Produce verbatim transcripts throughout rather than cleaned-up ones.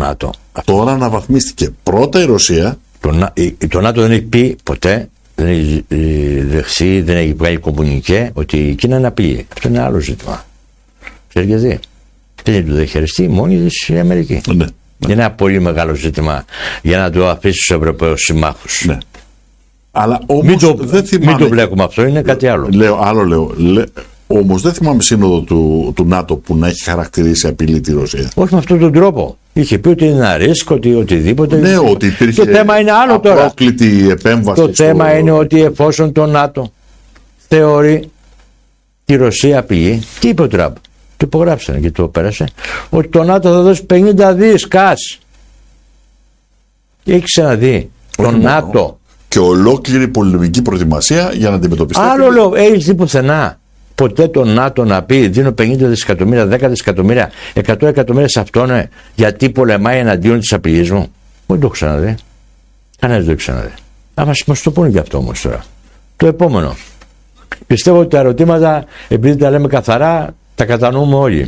ΝΑΤΟ. Τώρα αναβαθμίστηκε. Πρώτα η Ρωσία. Το, το ΝΑΤΟ δεν έχει πει ποτέ, δεν έχει δεχθεί, δεν έχει βγάλει κομμουνικέ ότι η Κίνα είναι απειλή. Αυτό είναι άλλο ζήτημα. Ξέρεις γιατί? Δεν του δεχεριστεί μόνη της η Αμερική. Ναι. Είναι ένα πολύ μεγάλο ζήτημα για να το αφήσει στους Ευρωπαίους συμμάχους. Ναι. Αλλά όμως μην, το, δεν θυμάμαι... μην το βλέπουμε αυτό, είναι κάτι άλλο. Λέω, άλλο λέω. Λέ, όμως δεν θυμάμαι σύνοδο του, του ΝΑΤΟ που να έχει χαρακτηρίσει απειλή τη Ρωσία. Όχι με αυτόν τον τρόπο. Είχε πει ότι είναι ένα ρίσκο, ότι οτιδήποτε. Ναι, ότι υπήρχε. Το θέμα είναι άλλο τώρα. Απρόκλητη επέμβαση. Το στο... θέμα είναι ότι εφόσον το ΝΑΤΟ θεωρεί τη Ρωσία απειλή, τι είπε ο Τραμπ? Το υπογράψανε και το πέρασε. Ότι το ΝΑΤΟ θα δώσει πενήντα δις κας. Έχει ξαναδεί το ΝΑΤΟ. Και ολόκληρη πολεμική προετοιμασία για να αντιμετωπιστεί. Άλλο λέω, έχει δει πουθενά ποτέ το ΝΑΤΟ να πει δίνω πενήντα δισεκατομμύρια, δέκα δισεκατομμύρια, εκατό εκατομμύρια σε αυτόν γιατί πολεμάει εναντίον της απειλής μου? Δεν το έχω ξαναδεί. Κανένας δεν το έχει ξαναδεί. Α, μας το πούνε και αυτό όμως τώρα. Το επόμενο. Πιστεύω ότι τα ερωτήματα, επειδή τα λέμε καθαρά, τα κατανοούμε όλοι.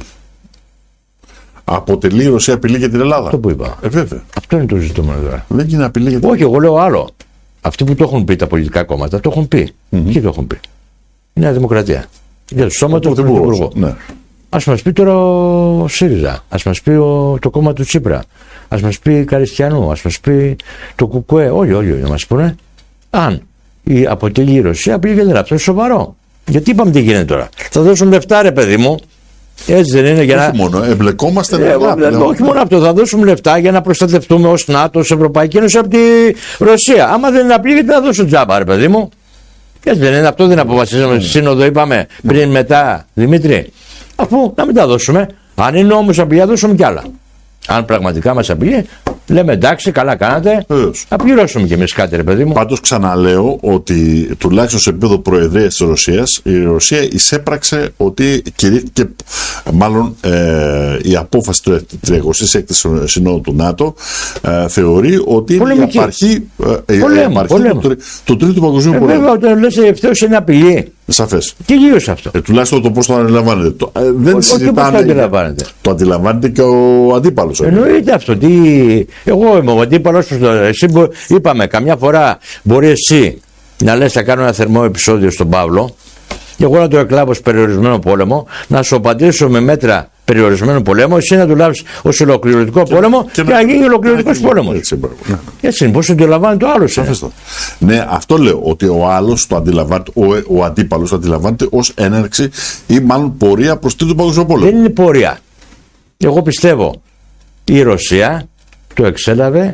Αποτελεί η Ρωσία απειλή για την Ελλάδα? Αυτό που είπα. Ε, βέβαια. Αυτό είναι το ζητούμενο τώρα. Δεν είναι απειλή για την Ελλάδα. Όχι, εγώ λέω άλλο. Αυτοί που το έχουν πει τα πολιτικά κόμματα το έχουν πει. Mm-hmm. Ποιοι το έχουν πει? Η Νέα Δημοκρατία. Για το σώμα του Πρωθυπουργού. Ναι. Ας μας πει τώρα ο ΣΥΡΙΖΑ. Ας μας πει ο, το κόμμα του Τσίπρα. Ας μας πει η Καριστιανού. Ας μας πει το ΚΚΕ. Όλοι, όλοι, όλοι να μας πούνε. Αν η, αποτελεί η Ρωσία απειλή για την Ελλάδα. Αυτό είναι σοβαρό. Γιατί είπαμε τι γίνεται τώρα? Θα δώσουν λεφτά, ρε παιδί μου. Έτσι δεν είναι? Για όχι να... μόνο, εμπλεκόμαστε ε, με ε, όχι μόνο αυτό, θα δώσουμε λεφτά για να προστατευτούμε ως ΝΑΤΟ, ως Ευρωπαϊκή Ένωση από τη Ρωσία. Άμα δεν είναι απλή, γιατί θα δώσουν τζάμπα, ρε παιδί μου. Έτσι δεν είναι? Αυτό δεν αποφασίζαμε στη Σύνοδο, είπαμε πριν, μετά, Δημήτρη. Αφού να μην τα δώσουμε. Αν είναι όμως απειλή, θα δώσουμε κι άλλα. Αν πραγματικά μας απειλεί, λέμε εντάξει, καλά κάνατε. Θα πληρώσουμε κι εμείς κάτι, ρε παιδί μου. Πάντως ξαναλέω ότι τουλάχιστον σε επίπεδο προεδρίας της Ρωσίας, η Ρωσία εισέπραξε ότι κηρύχθηκε, μάλλον ε, η απόφαση του τριακοστής έκτης Συνόδου του ΝΑΤΟ ε, θεωρεί ότι είναι η απαρχή, ε, πολέμου, η απαρχή του, του Τρίτου Παγκοσμίου ε, Πολέμου. Βέβαια, όταν λες ευθέως είναι απειλή. Σαφές. Τελείωσε αυτό. Ε, τουλάχιστον το πώς το αντιλαμβάνεται. Το, ε, δεν ο, συζητάνε. Το αντιλαμβάνεται. Το αντιλαμβάνεται και ο αντίπαλος. Εννοείται αυτό. Τι... Εγώ είμαι ο αντίπαλος. Εσύ μπο... είπαμε, καμιά φορά μπορεί εσύ να λες θα κάνω ένα θερμό επεισόδιο στον Παύλο και εγώ να το εκλάβω σε περιορισμένο πόλεμο, να σου απαντήσω με μέτρα περιορισμένο πολέμο, εσύ να το λάβεις ως ολοκληρωτικό και, πόλεμο και, και να, να γίνει ολοκληρωτικός πόλεμος. Έτσι, ναι. Έτσι είναι, πώς το αντιλαμβάνει το άλλο. Ναι, αυτό λέω, ότι ο άλλος το αντιλαμβάνεται, ο, ο αντίπαλος το αντιλαμβάνεται ως έναρξη ή μάλλον πορεία προς Τρίτο Παγκόσμιο Πόλεμο. Δεν είναι πορεία. Εγώ πιστεύω η Ρωσία το εξέλαβε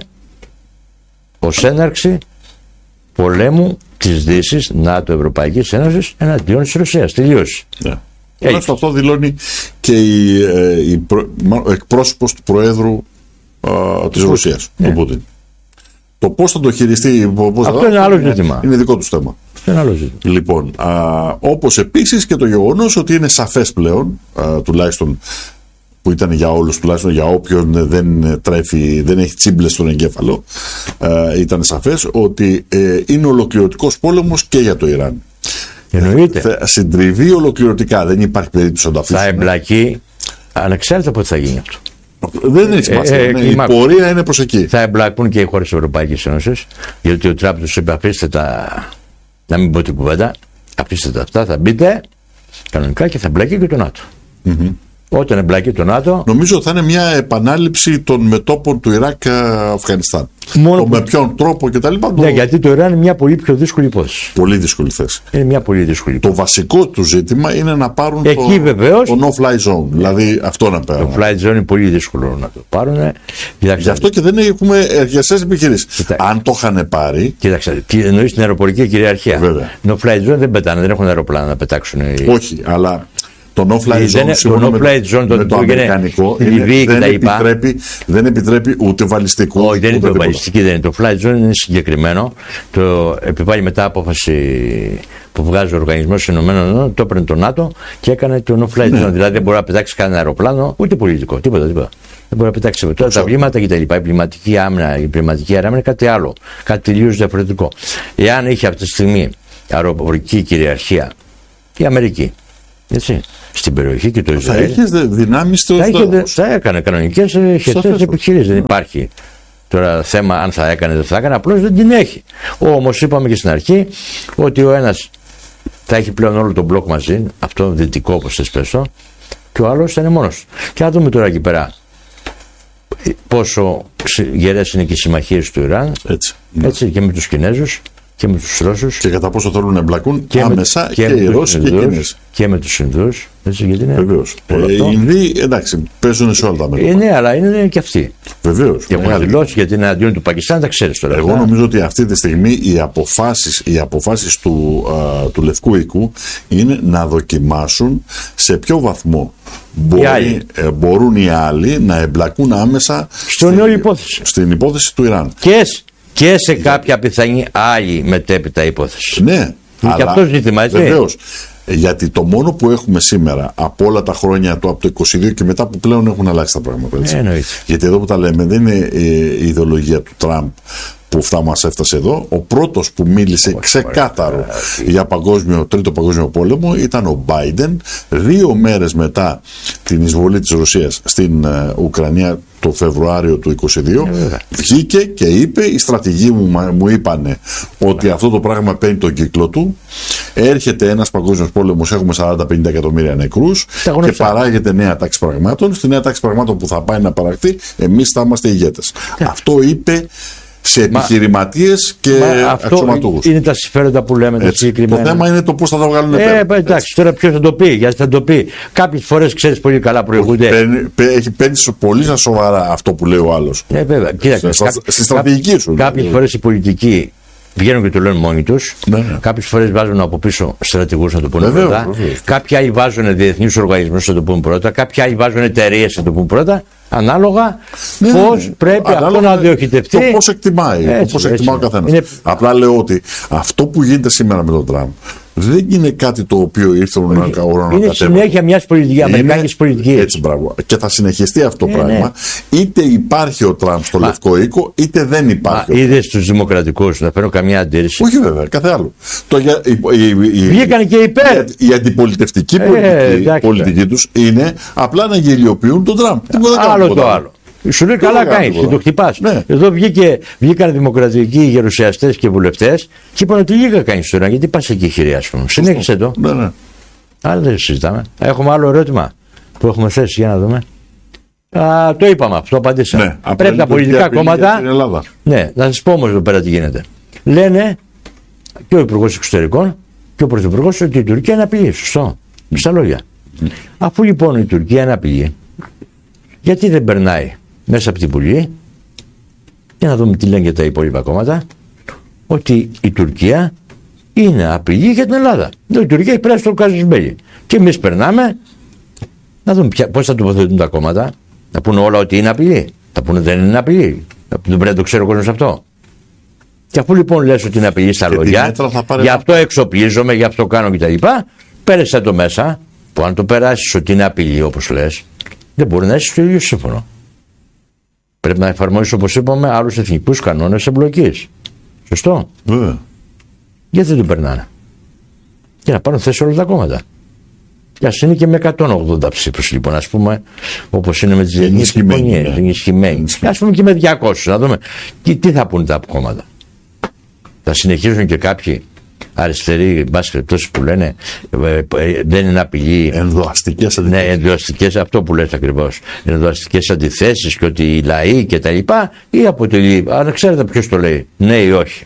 ως έναρξη πολέμου της Δύσης, ΝΑΤΟ, Ευρωπαϊκής Ένωσης εναντίον της Ρωσίας. Τελείωσε. Yeah. Τουλάχιστον αυτό δηλώνει και η, η προ, ο εκπρόσωπος του Προέδρου α, της Ρωσίας, yeah. του Πούτιν. Το πώς θα το χειριστεί, πώς αυτό θα είναι άλλο είναι, ζήτημα. Είναι δικό του θέμα. Αυτό είναι άλλο ζήτημα. Λοιπόν, α, όπως επίσης και το γεγονός ότι είναι σαφές πλέον, α, τουλάχιστον που ήταν για όλους, τουλάχιστον για όποιον δεν τρέφει, δεν έχει τσίμπλες στον εγκέφαλο, ε, ήταν σαφές ότι ε, είναι ολοκληρωτικός πόλεμος και για το Ιράν. Εννοείται. Θα συντριβεί ολοκληρωτικά, δεν υπάρχει περίπτωση να το αφήσουμε. Θα εμπλακεί, ανεξάρτητα πότε θα γίνει αυτό. Δεν έχει σημασία. Ε, ε, ναι, η μα... πορεία είναι προς εκεί. Θα εμπλακούν και οι χώρες της Ευρωπαϊκής Ένωσης, γιατί ο Τραμπ τους είπε αφήστε τα, να μην πω την κουβέντα, αφήστε τα αυτά, θα μπείτε κανονικά και θα εμπλακεί και το ΝΑΤΟ. Mm-hmm. Όταν εμπλακεί το ΝΑΤΟ. Νομίζω θα είναι μια επανάληψη των μετώπων του Ιράκ-Αφγανιστάν. Μόνο που... Με ποιον τρόπο κτλ. Ναι, το... γιατί το Ιράν είναι μια πολύ πιο δύσκολη υπόθεση. Πολύ δύσκολη θέση. Είναι μια πολύ δύσκολη υπόθεση. Το βασικό του ζήτημα είναι να πάρουν εκεί, το... το no-fly zone. Δηλαδή αυτό να πάρουν. Το fly zone είναι πολύ δύσκολο να το πάρουν. Γι' αυτό και δεν έχουμε εργασίες επιχειρήσεις. Αν το είχαν πάρει. Κοίταξε, εννοείς την αεροπορική κυριαρχία. No-fly zone δεν πετάνε, δεν έχουν αεροπλάνα να πετάξουν. Όχι, αλλά. Το no-fly zone, το no-fly zone με, με το αμερικανικό είναι, δεν, επιτρέπει, δεν επιτρέπει ούτε βαλιστικό. Όχι, δεν είναι το βαλιστική, δεν είναι. Το fly zone είναι συγκεκριμένο. Το επιβάλλει μετά απόφαση που βγάζει ο Οργανισμός Ηνωμένων, το έπαιρνε το ΝΑΤΟ και έκανε το no-fly zone. Ναι. Δηλαδή δεν μπορεί να πετάξει κανένα αεροπλάνο, ούτε πολιτικό, τίποτα. τίποτα. Δεν μπορεί να πετάξει τώρα τα βλήματα κτλ. Η πληματική άμυνα, η πληματική άμυνα είναι κάτι άλλο, κάτι τελείως διαφορετικό. Εάν είχε αυτή τη στιγμή αεροπορική κυριαρχία η Αμερική, Έτσι, στην περιοχή και το Ισραήλ. Θα είχε δυνάμεις στο θα, θα έκανε κανονικές χερσαίες επιχειρήσεις. Δεν υπάρχει τώρα θέμα αν θα έκανε δεν θα έκανε, απλώς δεν την έχει. Όμως είπαμε και στην αρχή ότι ο ένας θα έχει πλέον όλο τον μπλοκ μαζί, αυτό δυτικό όπως θες πες το, και ο άλλος θα είναι μόνος. Και να δούμε τώρα εκεί πέρα πόσο γερές είναι και οι συμμαχίες του Ιράν, έτσι, ναι. έτσι και με τους Κινέζους και με τους Ρώσους. Και κατά πόσο θέλουν να εμπλακούν και άμεσα με, και, και οι Ρώσοι και οι Κινέζοι. Και με τους Ινδούς. Έτσι, γιατί είναι. Βεβαίως. Ε, οι Ινδοί, εντάξει, παίζουν σε όλα τα μέτωπα. Ε, ναι, αλλά είναι και αυτοί. Βεβαίως. Και έχουν δηλώσει γιατί είναι αντίον του Πακιστάν, τα ξέρεις τώρα. Εγώ νομίζω ότι αυτή τη στιγμή οι αποφάσεις, οι αποφάσεις του, α, του Λευκού Οίκου είναι να δοκιμάσουν σε ποιο βαθμό μπορεί, ε, μπορούν οι άλλοι να εμπλακούν άμεσα στην, όλη υπόθεση. στην υπόθεση του Ιράν. Και, και σε κάποια πιθανή άλλη μετέπειτα υπόθεση. Ναι, είναι αλλά, και αυτό ζήτημα, έτσι. Βεβαίως. Γιατί το μόνο που έχουμε σήμερα από όλα τα χρόνια του, από το είκοσι δύο και μετά που πλέον έχουν αλλάξει τα πράγματα. Έτσι. Ε, γιατί εδώ που τα λέμε δεν είναι η ιδεολογία του Τραμπ που αυτά μας έφτασε εδώ. Ο πρώτος που μίλησε oh, ξεκάθαρο oh, για παγκόσμιο, τρίτο παγκόσμιο πόλεμο ήταν ο Μπάιντεν, δύο μέρες μετά την εισβολή της Ρωσίας στην uh, Ουκρανία το Φεβρουάριο του είκοσι δύο, yeah, βγήκε και είπε, οι στρατηγοί μου, μου είπανε ότι yeah. αυτό το πράγμα παίρνει τον κύκλο του, έρχεται ένας παγκόσμιος πόλεμος, έχουμε σαράντα με πενήντα εκατομμύρια νεκρούς yeah. και παράγεται νέα τάξη πραγμάτων. Στη νέα τάξη πραγμάτων που θα πάει να παραχθεί, εμείς θα είμαστε ηγέτες. Yeah. Αυτό είπε σε επιχειρηματίες και αξιωματούχους. Είναι τα συμφέροντα που λέμε. Τα συγκεκριμένα. Το θέμα είναι το πώς θα τα βγάλουν πέρα. Ε, εντάξει, έτσι. Τώρα ποιος θα το πει, γιατί θα το πει. Κάποιες φορές ξέρεις πολύ καλά προηγούνται. Έχει παίρνει πολύ σοβαρά αυτό που λέει ο άλλος. Ε, βέβαια. Κοίταξε, Στα, κά, στη στρατηγική σου. Κάποιες φορές οι πολιτικοί βγαίνουν και το λένε μόνοι τους. Ναι, ναι. Κάποιες φορές βάζουν από πίσω στρατηγούς να το πούνε βεβαίως, πρώτα. Βεβαίως. Κάποιοι άλλοι βάζουν διεθνείς οργανισμούς να το πούνε πρώτα. Κάποιοι άλλοι βάζουν εταιρείες να το πούνε πρώτα. Ανάλογα ναι, πώς ναι. πρέπει ανάλογα αυτό να διοχετευτεί. Το πώς εκτιμάει, έτσι, το πώς εκτιμά ο καθένας. Είναι... Απλά λέω ότι αυτό που γίνεται σήμερα με τον Τραμπ δεν είναι κάτι το οποίο ήρθε να κατέβει. Είναι συνέχεια μιας πολιτικής, αμερικάνικης πολιτικής. Έτσι, μπράβο. Και θα συνεχιστεί αυτό το ε, πράγμα. Ναι. Είτε υπάρχει ο Τραμπ στο Μα... Λευκό Οίκο, είτε δεν υπάρχει. Είδες τους δημοκρατικούς να παίρνω καμία αντίρρηση. Όχι βέβαια, κάθε άλλο. Βγήκαν και υπέρ. Η, η αντιπολιτευτική ε, πολιτική, ε, πολιτική τους είναι απλά να γελιοποιούν τον Τραμπ. Άλλο το άλλο. Σου λέει καλά κάνεις και το χτυπάς. Ναι. Εδώ βγήκε, βγήκαν δημοκρατικοί γερουσιαστές και βουλευτές και είπαν ότι λίγα κάνεις τώρα. Γιατί πας εκεί, χειρία, ας πούμε. Συνέχισε το. Ναι, ναι. Άρα δεν συζητάμε. Έχουμε άλλο ερώτημα που έχουμε θέσει. Για να δούμε. Α, το είπαμε αυτό, απαντήσαμε. Ναι, πρέπει τα πολιτικά κόμματα. Ναι, να σας πω όμως εδώ πέρα τι γίνεται. Λένε και ο Υπουργός Εξωτερικών και ο Πρωθυπουργός ότι η Τουρκία είναι απειλή. Σωστό. Mm. Στα λόγια. Mm. Αφού λοιπόν η Τουρκία είναι απειλή, γιατί δεν περνάει μέσα από την Βουλή, για να δούμε τι λένε και τα υπόλοιπα κόμματα, ότι η Τουρκία είναι απειλή για την Ελλάδα. Η Τουρκία έχει περάσει το κάζος μπέλι. Και εμείς περνάμε, να δούμε πώς θα τοποθετούν τα κόμματα, να πούνε όλα ότι είναι απειλή. Θα πούνε δεν είναι απειλή. Δεν πρέπει να το ξέρει ο κόσμος αυτό. Και αφού λοιπόν λες ότι είναι απειλή στα λόγια, γι' αυτό εξοπλίζομαι, γι' αυτό κάνω κτλ. Πέρασε το μέσα, που αν το περάσεις ότι είναι απειλή όπως λες, δεν μπορεί να είσαι στο ίδιο σύμφωνο. Πρέπει να εφαρμόσεις, όπως είπαμε, άλλους εθνικούς κανόνες εμπλοκής. Σωστό. Yeah. Γιατί δεν το περνάνε. Και να πάρουν θέση όλα τα κόμματα. Και ας είναι και με εκατόν ογδόντα ψήφους, λοιπόν, ας πούμε, όπως είναι με τις διεθνείς συμφωνίες. Ενισχυμένοι. Ας πούμε και με διακόσιους, να δούμε και τι θα πούνε τα κόμματα. Θα συνεχίσουν και κάποιοι αριστεροί, μπας περιπτώσει που λένε ε, ε, δεν είναι απειλή. Ενδοαστικές αντιθέσεις. Ναι, ενδοαστικές, αυτό που λες ακριβώς. Ενδοαστικές αντιθέσεις και ότι οι λαοί και τα λοιπά, ή αποτελεί, αν ξέρετε ποιος το λέει, ναι ή όχι.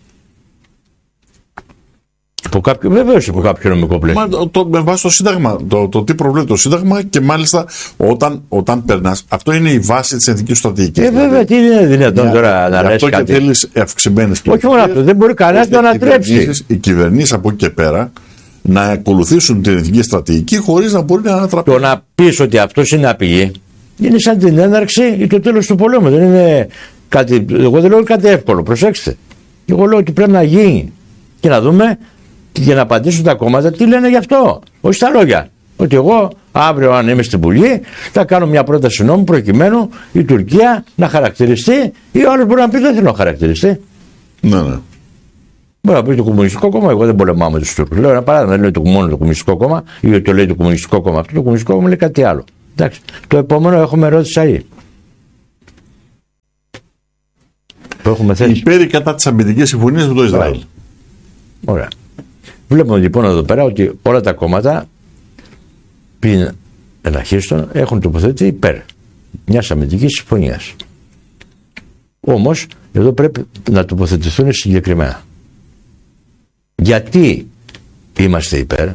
Βεβαίως υπό κάποιο νομικό πλαίσιο. Μα, το, με βάση το Σύνταγμα, το, το τι προβλέπει το Σύνταγμα και μάλιστα όταν, όταν περνάς, αυτό είναι η βάση της εθνικής στρατηγικής. Ε, βέβαια, τι είναι δυνατόν τώρα να λες κάτι. Αυτό και θέλεις αυξημένες πληροφορίες. Όχι μόνο αυτό, δεν μπορεί κανένας να το ανατρέψει. Οι κυβερνήσεις από εκεί και πέρα να ακολουθήσουν την εθνική στρατηγική χωρίς να μπορεί να ανατραπεί. Το να πεις ότι αυτός είναι απειλή είναι σαν την έναρξη ή το τέλος του πολέμου. Δεν είναι κάτι, εγώ δεν λέω κάτι εύκολο, προσέξτε. Εγώ λέω ότι πρέπει να γίνει και να δούμε. Για να απαντήσουν τα κόμματα τι λένε γι' αυτό. Όχι στα λόγια. Ότι εγώ αύριο, αν είμαι στην Βουλή, θα κάνω μια πρόταση νόμου προκειμένου η Τουρκία να χαρακτηριστεί, ή ο άλλος μπορεί να πει δεν θέλω να χαρακτηριστεί. Ναι, ναι. Μπορεί να πει το Κομμουνιστικό Κόμμα, εγώ δεν πολεμάω με τους Τούρκους. Λέω ένα παράδειγμα, δεν λέει το μόνο το Κομμουνιστικό Κόμμα ή το λέει το Κομμουνιστικό Κόμμα. Αυτό το Κομμουνιστικό Κόμμα λέει κάτι άλλο. Εντάξει. Το επόμενο έχουμε ερώτηση άλλη. Το έχουμε θέσει. Υπέρ ή κατά τις αμυντικές συμφωνίες με το Ισραήλ. Ωραία. Βλέπουμε λοιπόν εδώ πέρα ότι όλα τα κόμματα πριν ελαχίστων έχουν τοποθετηθεί υπέρ μιας αμυντικής συμφωνίας. Όμως εδώ πρέπει να τοποθετηθούν συγκεκριμένα. Γιατί είμαστε υπέρ?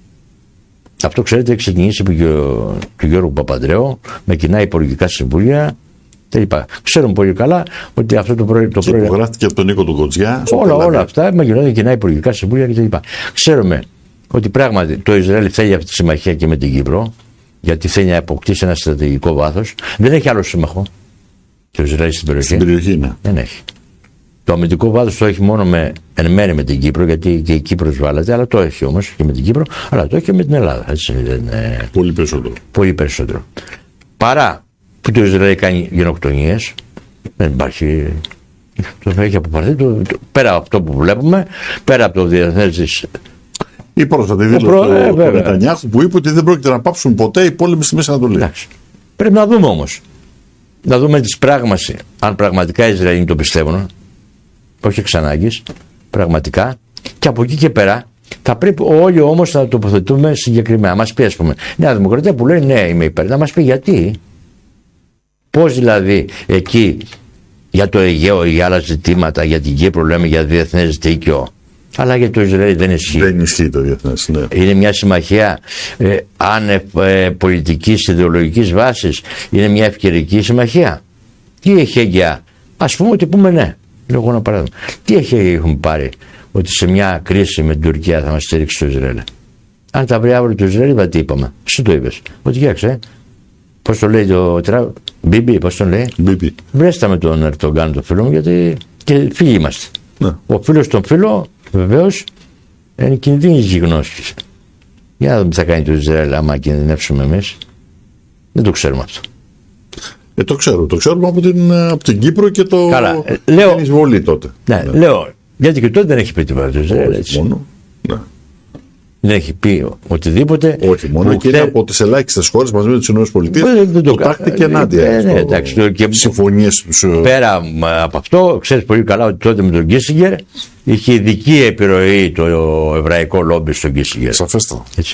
Αυτό ξέρετε έχει ξεκινήσει από τον Γιώργο Παπανδρέου με κοινά υπουργικά συμβούλια κλπ. Ξέρουμε πολύ καλά ότι αυτό το πρωί. Το και πρωί... υπογράφηκε από τον Νίκο τον Κοτζιά. Όλα, όλα αυτά με γινόταν κοινά υπουργικά συμβούλια κτλ. Ξέρουμε ότι πράγματι το Ισραήλ θέλει αυτή τη συμμαχία και με την Κύπρο, γιατί θέλει να αποκτήσει ένα στρατηγικό βάθος. Δεν έχει άλλο σύμμαχο. Το Ισραήλ στην περιοχή. Στην περιοχή είναι. Δεν έχει. Το αμυντικό βάθος το έχει μόνο με, εν μέρει με την Κύπρο, γιατί και η Κύπρος βάλατε, αλλά το έχει όμως και με την Κύπρο, αλλά το έχει και με την Ελλάδα. Έτσι, δεν, ε, πολύ περισσότερο. Πολύ περισσότερο. Παρά που το Ισραήλ κάνει γενοκτονίες, δεν υπάρχει. Το έχει αποπαρθεί. Το, το, πέρα από αυτό που βλέπουμε, πέρα από το διεθνές. Η πρόσφατη δήλωση του ε, Νετανιάχου που είπε ότι δεν πρόκειται να πάψουν ποτέ οι πόλεμοι στη Μέση Ανατολή. Εντάξει. Πρέπει να δούμε όμως. Να δούμε τις πράγμαση, αν πραγματικά οι Ισραηλοί το πιστεύουν, όχι εξ ανάγκης, πραγματικά, και από εκεί και πέρα θα πρέπει όλοι όμως να τοποθετούμε συγκεκριμένα. Μας πει, ας πούμε, Νέα Δημοκρατία που λέει ναι, είμαι υπέρ, να μας πει γιατί. Πώς δηλαδή εκεί για το Αιγαίο ή για άλλα ζητήματα, για την Κύπρο λέμε για διεθνές δίκαιο, αλλά για το Ισραήλ δεν ισχύει. Δεν ισχύει το διεθνές, ναι. Είναι μια συμμαχία ε, αν ε, πολιτικής ιδεολογικής βάσης, είναι μια ευκαιρική συμμαχία. Τι έχει έγκαια? Ας πούμε ότι πούμε ναι. Λέω εγώ ένα παράδειγμα. Τι έχει έχουμε πάρει ότι σε μια κρίση με την Τουρκία θα μας στηρίξει το Ισραήλ? Αν τα βρει αύριο το Ισραήλ, τι είπαμε? Εσύ το είπες. Ότι κοίταξε, πώς το λέει το Τραμπ, Μπίμπι, πώς τον λέει? Μπίμπι. Βρέστα με τον Ερντογκάν τον φίλο μου, γιατί και φίλοι είμαστε. Ναι. Ο φίλος τον φίλο, βεβαίως, είναι κινδύνης γνώσης. Για να δούμε τι θα κάνει το Ισραήλ άμα κινδυνεύσουμε εμείς. Δεν το ξέρουμε αυτό. Ε, το ξέρω, το ξέρουμε από την, από την Κύπρο και το, Καλά, ε, λέω, την εισβολή τότε. Ναι, ναι, λέω, γιατί και τότε δεν έχει πει τίποτα το Ισραήλ. Όχι μόνο. Ναι. Δεν έχει πει οτιδήποτε. Όχι μόνο. Και είναι από τις ελάχιστες χώρες μαζί με τις ΗΠΑ που το τάχθηκε ενάντια. Ε, ναι, εντάξει, και συμφωνίες τους. Πέρα από αυτό, ξέρεις πολύ καλά ότι τότε με τον Κίσιγκερ είχε ειδική επιρροή το εβραϊκό λόμπι στον Κίσιγκερ. Σαφέστατα. Έτσι.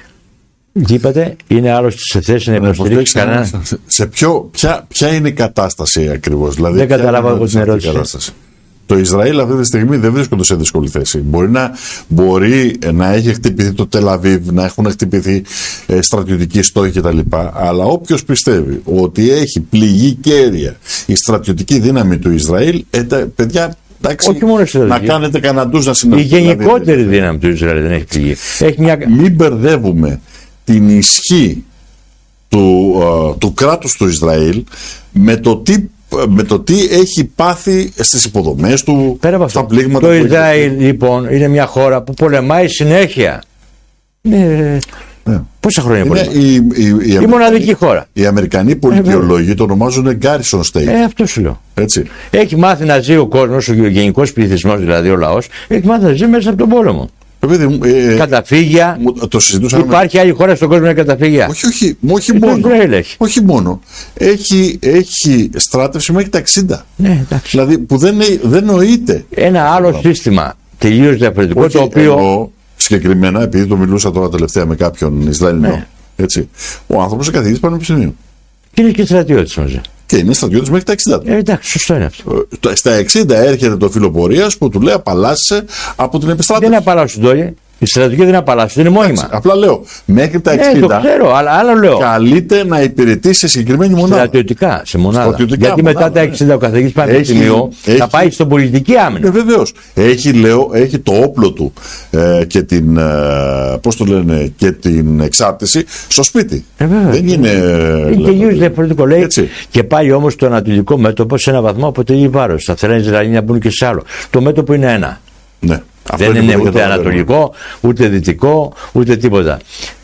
Τι είπατε, είναι άλλος σε θέση να υποστηρίξει κανένα. Σε ποιο, ποια, ποια είναι η κατάσταση ακριβώς? Δηλαδή, δεν καταλάβα εγώ την ερώτηση. Το Ισραήλ αυτή τη στιγμή δεν βρίσκονται σε δύσκολη θέση. Μπορεί να, μπορεί να έχει χτυπηθεί το Τελαβίβ, να έχουν χτυπηθεί ε, στρατιωτικοί στόχοι κτλ. Αλλά όποιος πιστεύει ότι έχει πληγεί κέρια η στρατιωτική δύναμη του Ισραήλ, ε, τα, παιδιά, εντάξει, όχι μόνο να κάνετε καναντούς να συναντήσετε. Η γενικότερη δηλαδή, δύναμη του Ισραήλ δεν έχει πληγεί. Έχει μια... Μην μπερδεύουμε την ισχύ του, uh, του κράτους του Ισραήλ με το τι με το τι έχει πάθει στις υποδομές του, στα πλήγματα. Το Ισραήλ λοιπόν είναι μια χώρα που πολεμάει συνέχεια. Είναι... Ναι. Πόσα χρόνια πολεμάει? Η, η, η, η μοναδική χώρα. Οι Αμερικανοί πολιτιολόγοι ε, το ονομάζουν Garrison State. Ε, αυτό σου λέω. Έτσι. Έχει μάθει να ζει ο κόσμος, ο γενικός πληθυσμός, δηλαδή ο λαός, έχει μάθει να ζει μέσα από τον πόλεμο. Ε, καταφύγια. Το υπάρχει με... άλλη χώρα στον κόσμο με καταφύγια? Όχι, όχι, όχι μόνο. Έχει. Όχι μόνο. Έχει, έχει στράτευση μέχρι τα εξήντα. Ναι, δηλαδή που δεν, δεν νοείται. Ένα άλλο Άρα. σύστημα τελείως διαφορετικό. Όχι, το οποίο. Εγώ, συγκεκριμένα, επειδή το μιλούσα τώρα τελευταία με κάποιον Ισραηλινό. Ναι. Έτσι, ο άνθρωπος είναι καθηγητής πανεπιστημίου. Και είναι και στρατιώτης μαζί. Και είναι στρατιώτης μέχρι τα εξήντα. Ε, εντάξει, σωστό είναι αυτό. Στα εξήντα έρχεται το φύλλο πορείας που του λέει απαλλάσσεσαι από την επιστράτευση. Δεν απαλλάσσουν τώρα. Η στρατιωτική δεν απαλλάσσουν, είναι μόνιμα. Απλά λέω, μέχρι τα εξήντα. Ναι, το ξέρω, αλλά άλλο λέω. Καλείται να υπηρετήσει σε συγκεκριμένη μονάδα. Στρατιωτικά, σε μονάδα. Στρατιωτικά γιατί μονάδα, μετά τα εξήντα ο καθηγητής πανεπιστημίου θα πάει στην πολιτική άμυνα. Ε, βεβαίως. Έχει, λέω, έχει το όπλο του ε, και, την, ε, πώς το λένε, και την εξάρτηση στο σπίτι. Ε, δεν είναι. Είναι τελείως διαφορετικό. Λέει. Και πάλι όμως το ανατολικό μέτωπο σε ένα βαθμό αποτελεί βάρος. Σταθερά Ισραηλοί να μπουν και σε άλλο. Το μέτωπο είναι ένα. Ναι. Δεν είναι ούτε ανατολικό, ούτε δυτικό, ούτε τίποτα.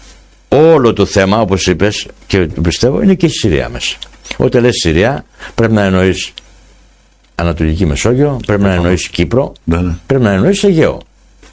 Όλο το θέμα, όπως είπες και το πιστεύω, είναι και η Συρία μέσα. Όταν λες Συρία, πρέπει να εννοείς Ανατολική Μεσόγειο, πρέπει να εννοήσει Κύπρο, ναι, ναι. πρέπει να εννοήσει Αιγαίο.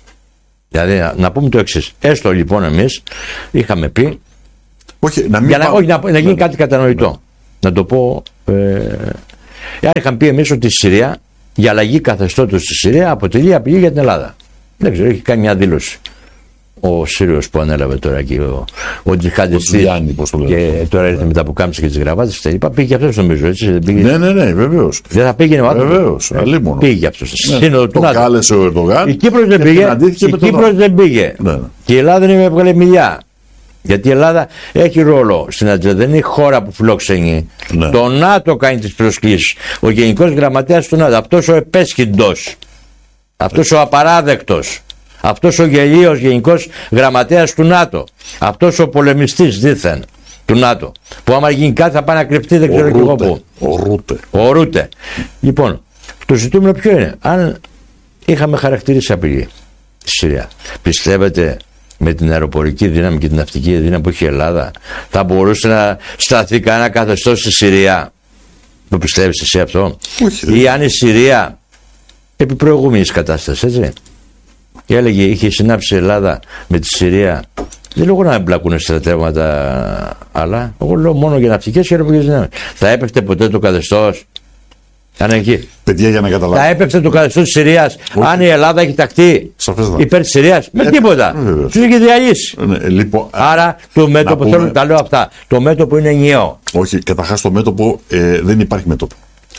Δηλαδή να πούμε το εξής. Έστω λοιπόν εμείς είχαμε πει. Όχι, να, μην για να, πά... όχι, να, να γίνει ναι. κάτι κατανοητό. Ναι. Να το πω. Ε, είχαμε πει εμείς ότι η Συρία, η αλλαγή καθεστώτος στη Συρία αποτελεί απειλή για την Ελλάδα. Δεν ξέρω, έχει κάνει μια δήλωση ο Σύριος που ανέλαβε τώρα εκεί, ο, ο τζιχάντιστης, και τώρα ήρθε με τα πουκάμισα και τις γραβάτες και τα λοιπά. Πήγε αυτός νομίζω, έτσι. Δεν πήγε... Ναι, ναι, ναι, βεβαίως. Δεν θα πήγαινε ο άνθρωπος. Βεβαίως, αλλήμωνο. Πήγε αυτός. Ναι. Το κάλεσε ο Ερντογάν. Η Κύπρος δεν πήγε. Η Κύπρος δεν πήγε. Ναι, ναι. Και η Ελλάδα είναι με έβγαλε μιλιά. Γιατί η Ελλάδα έχει ρόλο στην ατζέντα, δεν είναι η χώρα που φιλοξενεί. Ναι. Το ΝΑΤΟ κάνει τις προσκλήσεις. Ο Γενικός Γραμματέας του ΝΑΤΟ, αυτός ο επέσχυντος, αυτός ο απαράδεκτος, αυτός ο γελίος Γενικός Γραμματέας του ΝΑΤΟ, αυτός ο πολεμιστής δήθεν του ΝΑΤΟ, που άμα γίνει κάτι θα πάει να κρυφτεί, δεν ξέρω κι εγώ πού. Ο Ρούτε. Ο Ρούτε. Λοιπόν, το ζητούμενο ποιο είναι? Αν είχαμε χαρακτηρίσει απειλή στη Συρία, πιστεύετε με την αεροπορική δύναμη και την ναυτική δύναμη που έχει η Ελλάδα θα μπορούσε να σταθεί κανένα καθεστώς στη Συρία? Το πιστεύεις εσύ αυτό? Όχι, ή αν η Συρία επί προηγούμενης κατάστασης, έτσι, και έλεγε, είχε συνάψει η Ελλάδα με τη Συρία, δεν λόγω να εμπλακούν στρατεύματα, αλλά εγώ λέω μόνο για ναυτικές και αεροπορικές δυνάμεις, θα έπεφτε ποτέ το καθεστώς? Αν εκεί. Παιδιά, για να καταλάβω. Θα έπεφτε το καθεστώς της Συρίας αν η Ελλάδα έχει ταχθεί υπέρ της Συρίας? Με ε, τίποτα. Τους έχει διαλύσει. Ε, λοιπόν, άρα το μέτωπο, πούμε... θέλω, τα λέω αυτά, το μέτωπο είναι ενιαίο. Όχι, καταρχάς το μέτωπο ε, δεν υπάρχει μέτωπο.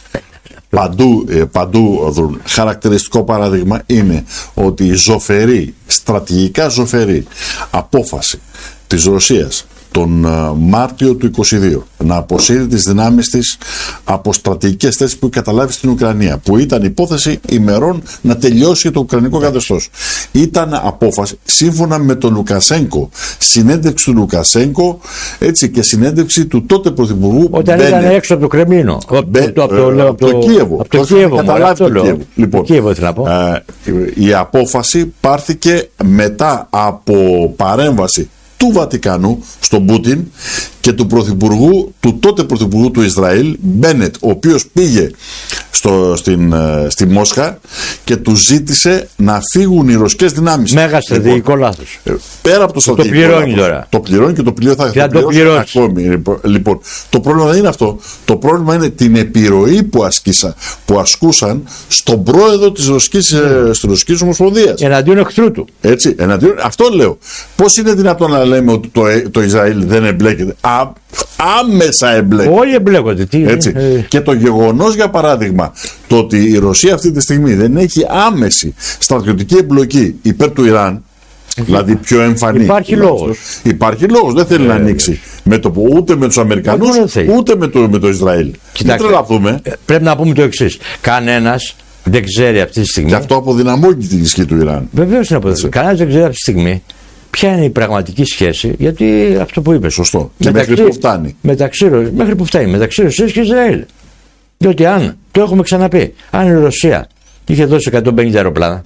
Παντού, ε, παντού δρούν. Χαρακτηριστικό παράδειγμα είναι ότι η ζωφερή, στρατηγικά ζωφερή απόφαση της Ρωσίας τον uh, Μάρτιο του είκοσι δύο να αποσύρει τις δυνάμεις της από στρατηγικές θέσεις που είχε καταλάβει στην Ουκρανία, που ήταν υπόθεση ημερών να τελειώσει το ουκρανικό καθεστώς. Ήταν απόφαση σύμφωνα με τον Λουκασένκο, συνέντευξη του Λουκασένκο, έτσι, και συνέντευξη του τότε πρωθυπουργού όταν Μπένετ, ήταν έξω από το Κρεμλίνο, από το Κίεβο. Από το Κίεβο, καταλάβει το Κίεβο. Λοιπόν, Κίεβο, να πω. Uh, η απόφαση πάρθηκε μετά από παρέμβαση του Βατικανού στον Πούτιν και του πρωθυπουργού, του τότε πρωθυπουργού του Ισραήλ, Μπένετ, ο οποίος πήγε στο, στην, στη Μόσχα και του ζήτησε να φύγουν οι ρωσικές δυνάμεις. Μέγα στρατηγικό λοιπόν, λάθος. Πέρα από το στρατηγικό το πληρώνει λάθος, τώρα. Το πληρώνει και το πληρώνει, θα, θα το πληρώνει ακόμη. Λοιπόν, το πρόβλημα δεν είναι αυτό. Το πρόβλημα είναι την επιρροή που, ασκήσα, που ασκούσαν στον πρόεδρο της Ρωσικής, mm. της Ρωσικής Ομοσπονδίας. Εναντίον εχθρού του. Έτσι, εναντίον, αυτό λέω. Πώς είναι δυνατόν να λέμε ότι το, το Ισραήλ δεν εμπλέκεται? Α, άμεσα εμπλέκεται. Όλοι εμπλέκονται. Τι έτσι. Ε. Και το γεγονός, για παράδειγμα, το ότι η Ρωσία αυτή τη στιγμή δεν έχει άμεση στρατιωτική εμπλοκή υπέρ του Ιράν, δηλαδή πιο εμφανή. Υπάρχει λόγος. Υπάρχει λόγος. Δεν θέλει ε, να ανοίξει με το, ούτε με τους Αμερικανούς, ούτε με το, με το Ισραήλ. Κοιτάξτε, τρελαθούμε. Πρέπει να πούμε το εξής. Κανένας δεν ξέρει αυτή τη στιγμή. Και αυτό αποδυναμώνει την ισχύ του Ιράν. Βεβαίως είναι αποδυναμώνει. Κανένας δεν ξέρει αυτή τη στιγμή ποια είναι η πραγματική σχέση, γιατί αυτό που είπε. Σωστό. Και μεταξύ, μέχρι που φτάνει. Μεταξύ, μέχρι που φτάνει. Μεταξύ Ρωσίας και Ισραήλ. Διότι αν, το έχουμε ξαναπεί, αν η Ρωσία είχε δώσει εκατόν πενήντα αεροπλάνα,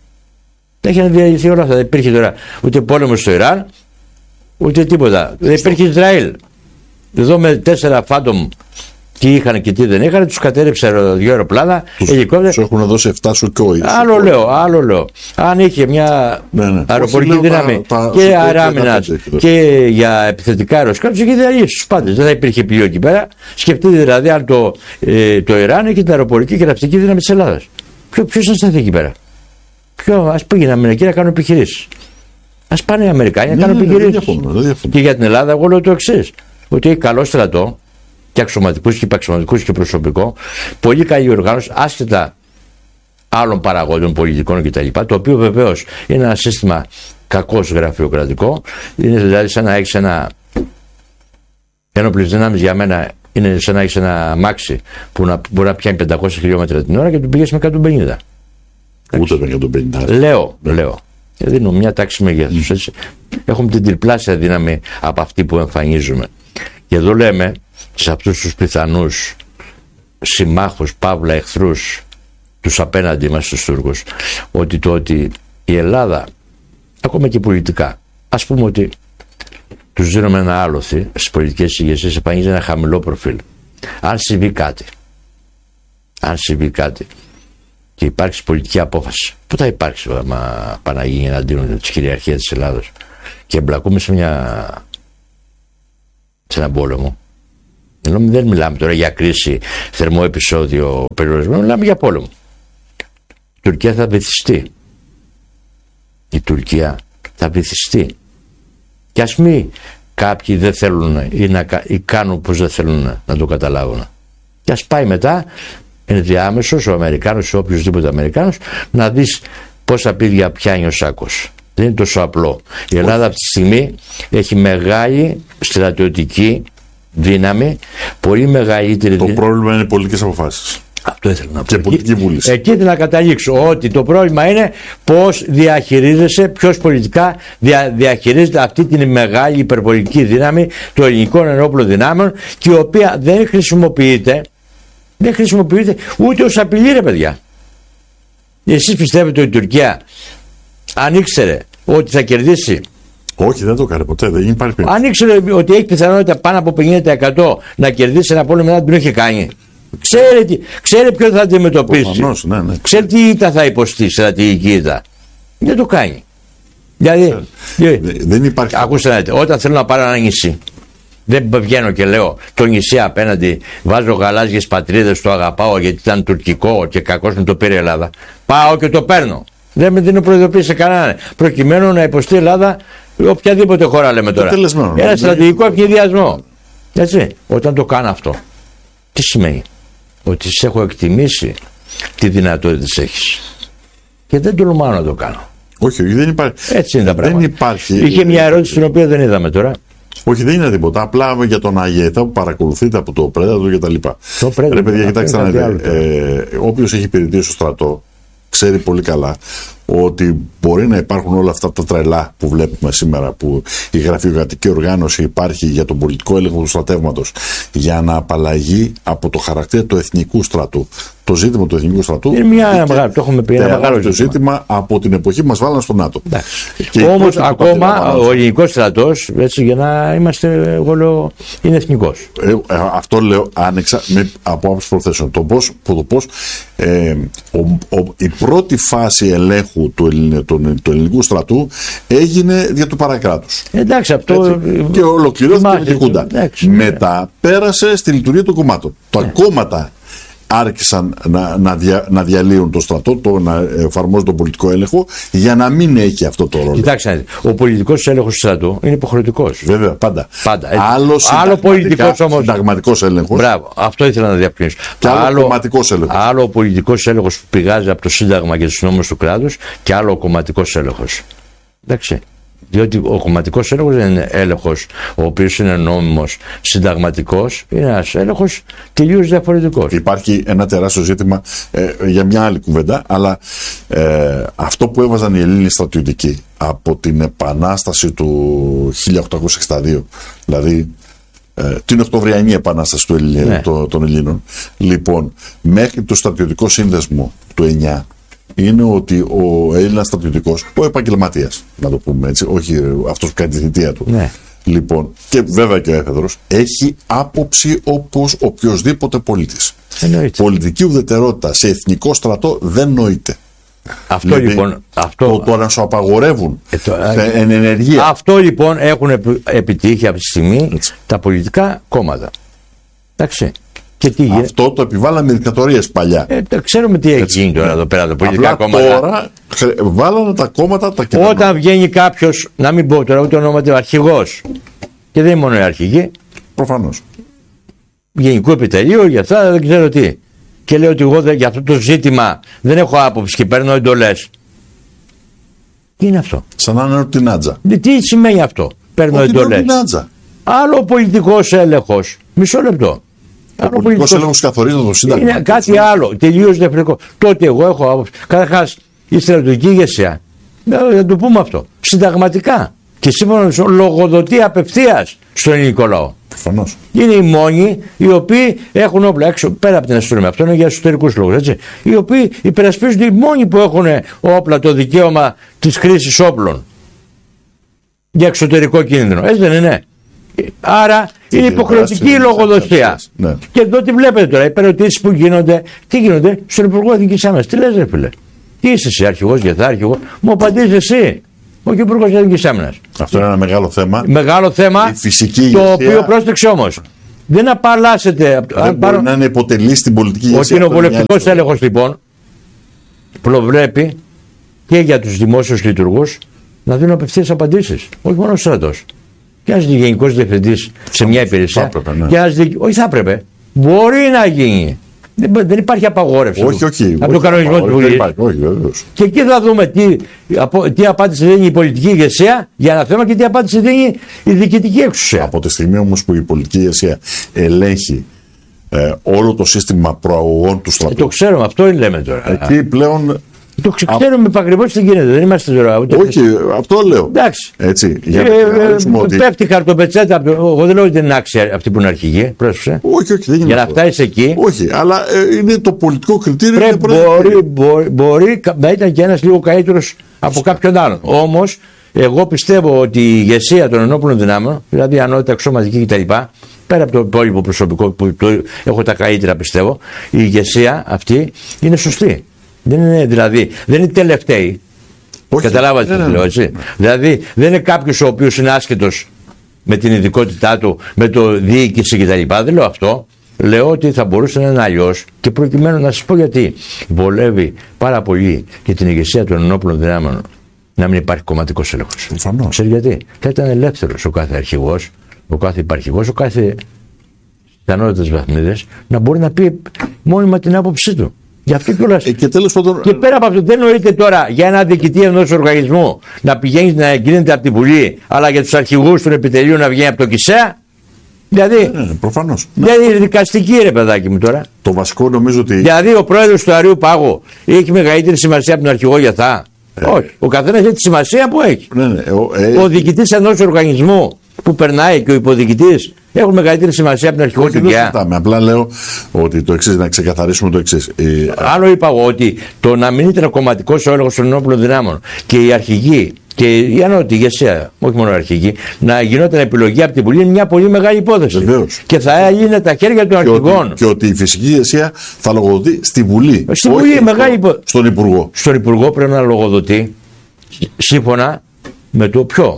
δεν είχε διαλυθεί όλα αυτά. Δεν υπήρχε τώρα ούτε πόλεμο στο Ιράν, ούτε τίποτα. Δεν υπήρχε Ισραήλ. Εδώ με τέσσερα φάντομ, τι είχαν και τι δεν είχαν, τους κατέρριψε δύο αεροπλάνα. Τους έχουν δώσει εφτά σουκόι. Άλλο λέω, άλλο λέω. Αν είχε μια ναι, ναι. αεροπορική δύναμη τα, τα, και αεράμινας και για επιθετικά αεροσκάφη, τους είχε διαλύσει τους πάντες. Δεν θα υπήρχε επιλογή εκεί πέρα. Σκεφτείτε δηλαδή αν το, ε, το Ιράν έχει την αεροπορική και ναυτική δύναμη της Ελλάδας. Ποιος θα σταθεί εκεί πέρα? Ποιο, ας πήγαιναν εκεί να κάνουν επιχειρήσεις. Ας πάνε οι Αμερικάνοι να ναι, κάνουν ναι, επιχειρήσεις. Και για την Ελλάδα, εγώ λέω το εξής: ότι έχει καλό στρατό και αξιωματικούς και υπαξιωματικούς και προσωπικό, πολύ καλή οργάνωση, άσχετα άλλων παραγόντων πολιτικών κτλ. Το οποίο βεβαίως είναι ένα σύστημα κακώς γραφειοκρατικό. Είναι δηλαδή σαν να έχεις ένα ένοπλες δυνάμεις, για μένα είναι σαν να έχεις ένα αμάξι που να, μπορεί να πιάνει πεντακόσια χιλιόμετρα την ώρα και του πήγες με εκατόν πενήντα. Ούτε με εκατόν πενήντα. Λέω, λέω. Δίνω μια τάξη μεγέθους. Mm. Έχουμε την τριπλάσια δύναμη από αυτή που εμφανίζουμε. Και εδώ λέμε σε αυτούς τους πιθανούς συμμάχους, παύλα εχθρούς, τους απέναντι μας τους Τούρκους, ότι το ότι η Ελλάδα, ακόμα και πολιτικά, ας πούμε ότι τους δίνουμε ένα άλοθη στις πολιτικές ηγεσίες, επαγγίζει ένα χαμηλό προφίλ. Αν συμβεί κάτι, αν αν συμβεί κάτι και υπάρξει πολιτική απόφαση, πού θα υπάρξει άμα πάει να γίνει εναντίον της κυριαρχίας της Ελλάδος και εμπλακούμε σε, μια, σε ένα πόλεμο. Ενώ δεν μιλάμε τώρα για κρίση, θερμό επεισόδιο, περιορισμό, μιλάμε για πόλεμο. Η Τουρκία θα βυθιστεί. Η Τουρκία θα βυθιστεί. Και ας μη κάποιοι δεν θέλουν ή, να, ή κάνουν πως δεν θέλουν να το καταλάβουν. Και ας πάει μετά ενδιάμεσος ο Αμερικάνος ή οποιοσδήποτε Αμερικάνος να δεις πόσα πίδια πιάνει ο σάκος. Δεν είναι τόσο απλό. Η Ελλάδα αυτή τη στιγμή έχει μεγάλη στρατιωτική δύναμη, πολύ μεγαλύτερη. Το δύναμη. πρόβλημα είναι οι πολιτικές αποφάσεις. Αυτό ήθελα να πω. Και πολιτική βούληση. Εκεί ήθελα να καταλήξω ότι το πρόβλημα είναι πώς διαχειρίζεσαι, ποιος πολιτικά δια, διαχειρίζεται αυτή την μεγάλη υπερβολική δύναμη των ελληνικών ενόπλων δυνάμεων και η οποία δεν χρησιμοποιείται, δεν χρησιμοποιείται ούτε ως απειλή, ρε παιδιά. Εσείς πιστεύετε ότι η Τουρκία αν ήξερε ότι θα κερδίσει? Όχι, δεν το έκανε ποτέ. Δεν υπάρχει περίπτωση. Αν ήξερε ότι έχει πιθανότητα πάνω από πενήντα τοις εκατό να κερδίσει ένα πόλεμο, δεν τον είχε κάνει. Ξέρει, τι, ξέρει ποιο θα αντιμετωπίσει. Προφανώς, ναι, ναι. Ξέρει τι ήττα θα υποστεί, στρατηγική ήττα. Δεν το κάνει. Δηλαδή. Δεν, δεν υπάρχει. Ακούστε να δείτε, όταν θέλω να πάρω ένα νησί, δεν βγαίνω και λέω το νησί απέναντι, βάζω γαλάζιες πατρίδες, το αγαπάω γιατί ήταν τουρκικό και κακώς μου το πήρε η Ελλάδα. Πάω και το παίρνω. Δεν με δίνω προειδοποίηση σε κανέναν. Προκειμένου να υποστεί η Ελλάδα οποιαδήποτε χώρα, λέμε τώρα. Ένα στρατηγικό ευνηδιασμό. Έτσι. Όταν το κάνω αυτό, τι σημαίνει? Ότι σε έχω εκτιμήσει τι δυνατότητες έχεις. Και δεν τολμάω να το κάνω. Όχι, όχι, δεν υπάρχει. Έτσι είναι τα πράγματα. Δεν υπάρχει. Είχε μια ερώτηση την οποία δεν είδαμε τώρα. Όχι, δεν είναι τίποτα. Απλά για τον Αγέτα που παρακολουθείτε από το Πρέδατο και τα λοιπά. Το Πρέδατο. Ρε παιδιά, κοιτάξτε να δείτε. Ε, Όποιος έχει υπηρετήσει στο στρατό ξέρει πολύ καλά ότι μπορεί να υπάρχουν όλα αυτά τα τρελά που βλέπουμε σήμερα, που η γραφειοκρατική οργάνωση υπάρχει για τον πολιτικό έλεγχο του στρατεύματος, για να απαλλαγεί από το χαρακτήρα του εθνικού στρατού. Το ζήτημα του εθνικού στρατού είναι μια μεγάλη, το έχουμε πει, ένα μεγάλο το ζήτημα. ζήτημα από την εποχή που μας βάλαν στο ΝΑΤΟ. Όμως ακόμα ο ελληνικός στρατός, έτσι, για να είμαστε, εγώ λέω, είναι εθνικός. Ε, ε, αυτό λέω άνοιξα με, από άποψη προθέσεων. Το πώς, το πώς ε, ο, ο, η πρώτη φάση ελέγχου του, ελληνικού, του, του ελληνικού στρατού έγινε δια του παρακράτους. Εντάξει, αυτό. Έτσι, και ολοκληρώθηκε με τη Χούντα. Μετά πέρασε στη λειτουργία των κομμάτων. Τα ναι. κόμματα άρχισαν να, να, δια, να διαλύουν το στρατό, το, να εφαρμόζουν τον πολιτικό έλεγχο για να μην έχει αυτό το ρόλο. Κοιτάξτε, ο πολιτικός έλεγχος του στρατού είναι υποχρεωτικός. Βέβαια, πάντα. πάντα άλλο άλλο πολιτικός όμως. Συνταγματικός έλεγχος. Μπράβο, αυτό ήθελα να διαπλύνω. Και άλλο, άλλο κομματικός έλεγχος. Άλλο ο πολιτικός έλεγχος που πηγάζει από το Σύνταγμα και τους νόμους του κράτους και άλλο ο κομματικός έλεγχος. Εντάξει. Διότι ο κομματικός έλεγχος δεν είναι έλεγχος ο οποίος είναι νόμιμος, συνταγματικός, είναι ένας έλεγχος τελείως διαφορετικός. Υπάρχει ένα τεράστιο ζήτημα ε, για μια άλλη κουβέντα, αλλά ε, αυτό που έβαζαν οι Ελλήνες στρατιωτικοί από την Επανάσταση του χίλια οκτακόσια εξήντα δύο, δηλαδή ε, την Οκτωβριανή Επανάσταση του Ελλήνων, ναι. το, των Ελλήνων, λοιπόν, μέχρι το στρατιωτικό σύνδεσμο του εννιά, είναι ότι ο Έλληνας στρατιωτικός, ο επαγγελματίας, να το πούμε έτσι, όχι αυτός που κάνει τη θητεία του, ναι. λοιπόν, και βέβαια και ο έφεδρος, έχει άποψη όπως οποιοσδήποτε πολίτης. Εννοείται. Πολιτική ουδετερότητα σε εθνικό στρατό δεν νοείται. Αυτό δηλαδή, λοιπόν. Αυτό, το, το να σου απαγορεύουν ε, το, εν ενεργεία. Αυτό λοιπόν έχουν επιτύχει αυτή τη στιγμή έτσι. Τα πολιτικά κόμματα. Εντάξει. Και τι αυτό το επιβάλαμε δικτατορίες παλιά. Ε, ξέρουμε τι έχει γίνει τώρα εδώ πέρα τα πολιτικά απλά κόμματα. Τώρα βάλανε τα κόμματα τα κοινωνικά. Όταν βγαίνει κάποιος, να μην πω τώρα ούτε ονόματι, αρχηγός, και δεν είναι μόνο οι αρχηγοί. Προφανώς. Γενικού επιτελείου για αυτά δεν ξέρω τι. Και λέω ότι εγώ δεν, για αυτό το ζήτημα δεν έχω άποψη και παίρνω εντολές. Τι είναι αυτό? Σαν να είναι ορτινάτζα. Τι σημαίνει αυτό? Παίρνω εντολές. Άλλο πολιτικός έλεγχος. Μισό λεπτό. Ο πολιτικός έλεγχος καθορίζει το Σύνταγμα. Είναι κάτι άλλο, τελείως διαφορετικό. Τότε εγώ έχω άποψη. Καταρχάς, η στρατιωτική ηγεσία, να το πούμε αυτό, συνταγματικά και σύμφωνα με λογοδοτεί απευθείας στον ελληνικό λαό. Προφανώς. Είναι οι μόνοι οι οποίοι έχουν όπλα έξω, πέρα από την αστυνομία. Αυτό είναι για εσωτερικούς λόγους, έτσι. Οι οποίοι υπερασπίζονται, οι μόνοι που έχουν όπλα, το δικαίωμα της χρήσης όπλων για εξωτερικό κίνδυνο. Έτσι δεν είναι? Άρα Είναι υποχρεωτική η λογοδοσία. Ναι. Και εδώ τι βλέπετε τώρα, οι περιοτήσεις που γίνονται, τι γίνονται στον Υπουργό Εθνικής Άμυνας. Τι λες, ρε φίλε, τι είσαι εσύ, αρχηγός, γεθάρχηγος, μου απαντήσεις εσύ, όχι ο Υπουργός Εθνικής Άμυνας. Αυτό είναι ένα μεγάλο θέμα. Μεγάλο θέμα, η φυσική το ηγεσία, οποίο πρόσεξε όμως. Δεν απαλλάσσεται. Δεν μπορεί πάρω... να είναι υποτελή στην πολιτική ηγεσία. Ο κοινοβουλευτικός έλεγχος λοιπόν προβλέπει και για τους δημόσιους λειτουργούς να δίνουν απευθείας απαντήσεις. Όχι μόνο ο στρατός. Και ένας γενικός διευθυντής σε μια υπηρεσία. Έπρεπε, ναι. Και ένας δι... Όχι, θα έπρεπε. Μπορεί να γίνει. Δεν, δεν υπάρχει απαγόρευση. Όχι, όχι. Από τον κανονισμό του Βουλή. Και εκεί θα δούμε τι, απο, τι απάντηση δίνει η πολιτική ηγεσία για ένα θέμα και τι απάντηση δίνει η διοικητική εξουσία. Από τη στιγμή όμως που η πολιτική ηγεσία ελέγχει ε, όλο το σύστημα προαγωγών του στρατού. Ε, το ξέρουμε, αυτό λέμε τώρα. Εκεί πλέον. Το ξέρουμε επακριβώς τι γίνεται. Δεν είμαστε τώρα. Ούτε όχι, αυτό λέω. Εντάξει. Έτσι. Για ε, ε, ότι... Πέφτει χαρτοπετσέτα. Εγώ δεν λέω ότι δεν είναι άξια αυτή που είναι αρχηγή. Πρόσεξε. Όχι, όχι. Δεν είναι για αυτό. Να φτάσει εκεί. Όχι, αλλά ε, είναι το πολιτικό κριτήριο. Πρέπει, μπορεί, μπορεί, μπορεί να ήταν και ένας λίγο καλύτερος από κάποιον άλλον. Όμως, εγώ πιστεύω ότι η ηγεσία των ενόπλων δυνάμεων, δηλαδή ανώτατα αξιωματική κτλ., πέρα από το υπόλοιπο προσωπικό που το έχω τα καλύτερα πιστεύω, η ηγεσία αυτή είναι σωστή. Δεν είναι, δηλαδή, δεν είναι τελευταίοι. Καταλάβατε τι λέω, έτσι. Δηλαδή δεν είναι κάποιος ο οποίος είναι άσχετος με την ειδικότητά του, με το διοίκηση κτλ. Δεν λέω αυτό. Λέω ότι θα μπορούσε να είναι αλλιώς και προκειμένου να σας πω γιατί βολεύει πάρα πολύ και την ηγεσία των ενόπλων δυνάμεων να μην υπάρχει κομματικός έλεγχος. Ξέρετε γιατί? Θα ήταν ελεύθερος ο κάθε αρχηγός, ο κάθε υπαρχηγός, ο κάθε ανώτατες βαθμίδες να μπορεί να πει μόνιμα την άποψή του. Γι' αυτό κιόλας. Ε, και, πάντων... και πέρα από αυτό, δεν νοείται τώρα για ένα διοικητή ενός οργανισμού να πηγαίνει να εγκρίνεται από την Βουλή, αλλά για τους αρχηγούς του επιτελείου να βγαίνει από το ΚΙΣΕΑ. Δηλαδή. Ναι, ναι, προφανώς. Δηλαδή είναι δικαστική, ρε παιδάκι μου τώρα. Το βασικό νομίζω ότι. Δηλαδή ο πρόεδρος του Αριού Πάγου έχει μεγαλύτερη σημασία από τον αρχηγό για αυτά. Ε, Όχι. Ο καθένας έχει τη σημασία που έχει. Ναι, ναι, ο ε, ο διοικητής ενός οργανισμού που περνάει και ο υποδιοικητής έχουν μεγαλύτερη σημασία από την αρχηγό του ΚΙΑ. Απλά λέω ότι το εξής, να ξεκαθαρίσουμε το εξής. Άλλο είπα εγώ ότι το να μην ήταν κομματικός ο έλεγχος των ενόπλων δυνάμεων και η αρχηγή και η ανώτατη ηγεσία, όχι μόνο η αρχηγή, να γινόταν επιλογή από την Βουλή είναι μια πολύ μεγάλη υπόθεση. Βεβαίως. Και θα έγινε τα χέρια των αρχηγών. Ότι, και ότι η φυσική ηγεσία θα λογοδοτεί στη Βουλή. Στη Βουλή, μεγάλη υπόθεση. Στον Υπουργό. Στον Υπουργό πρέπει να λογοδοτεί σύμφωνα με το ποιο.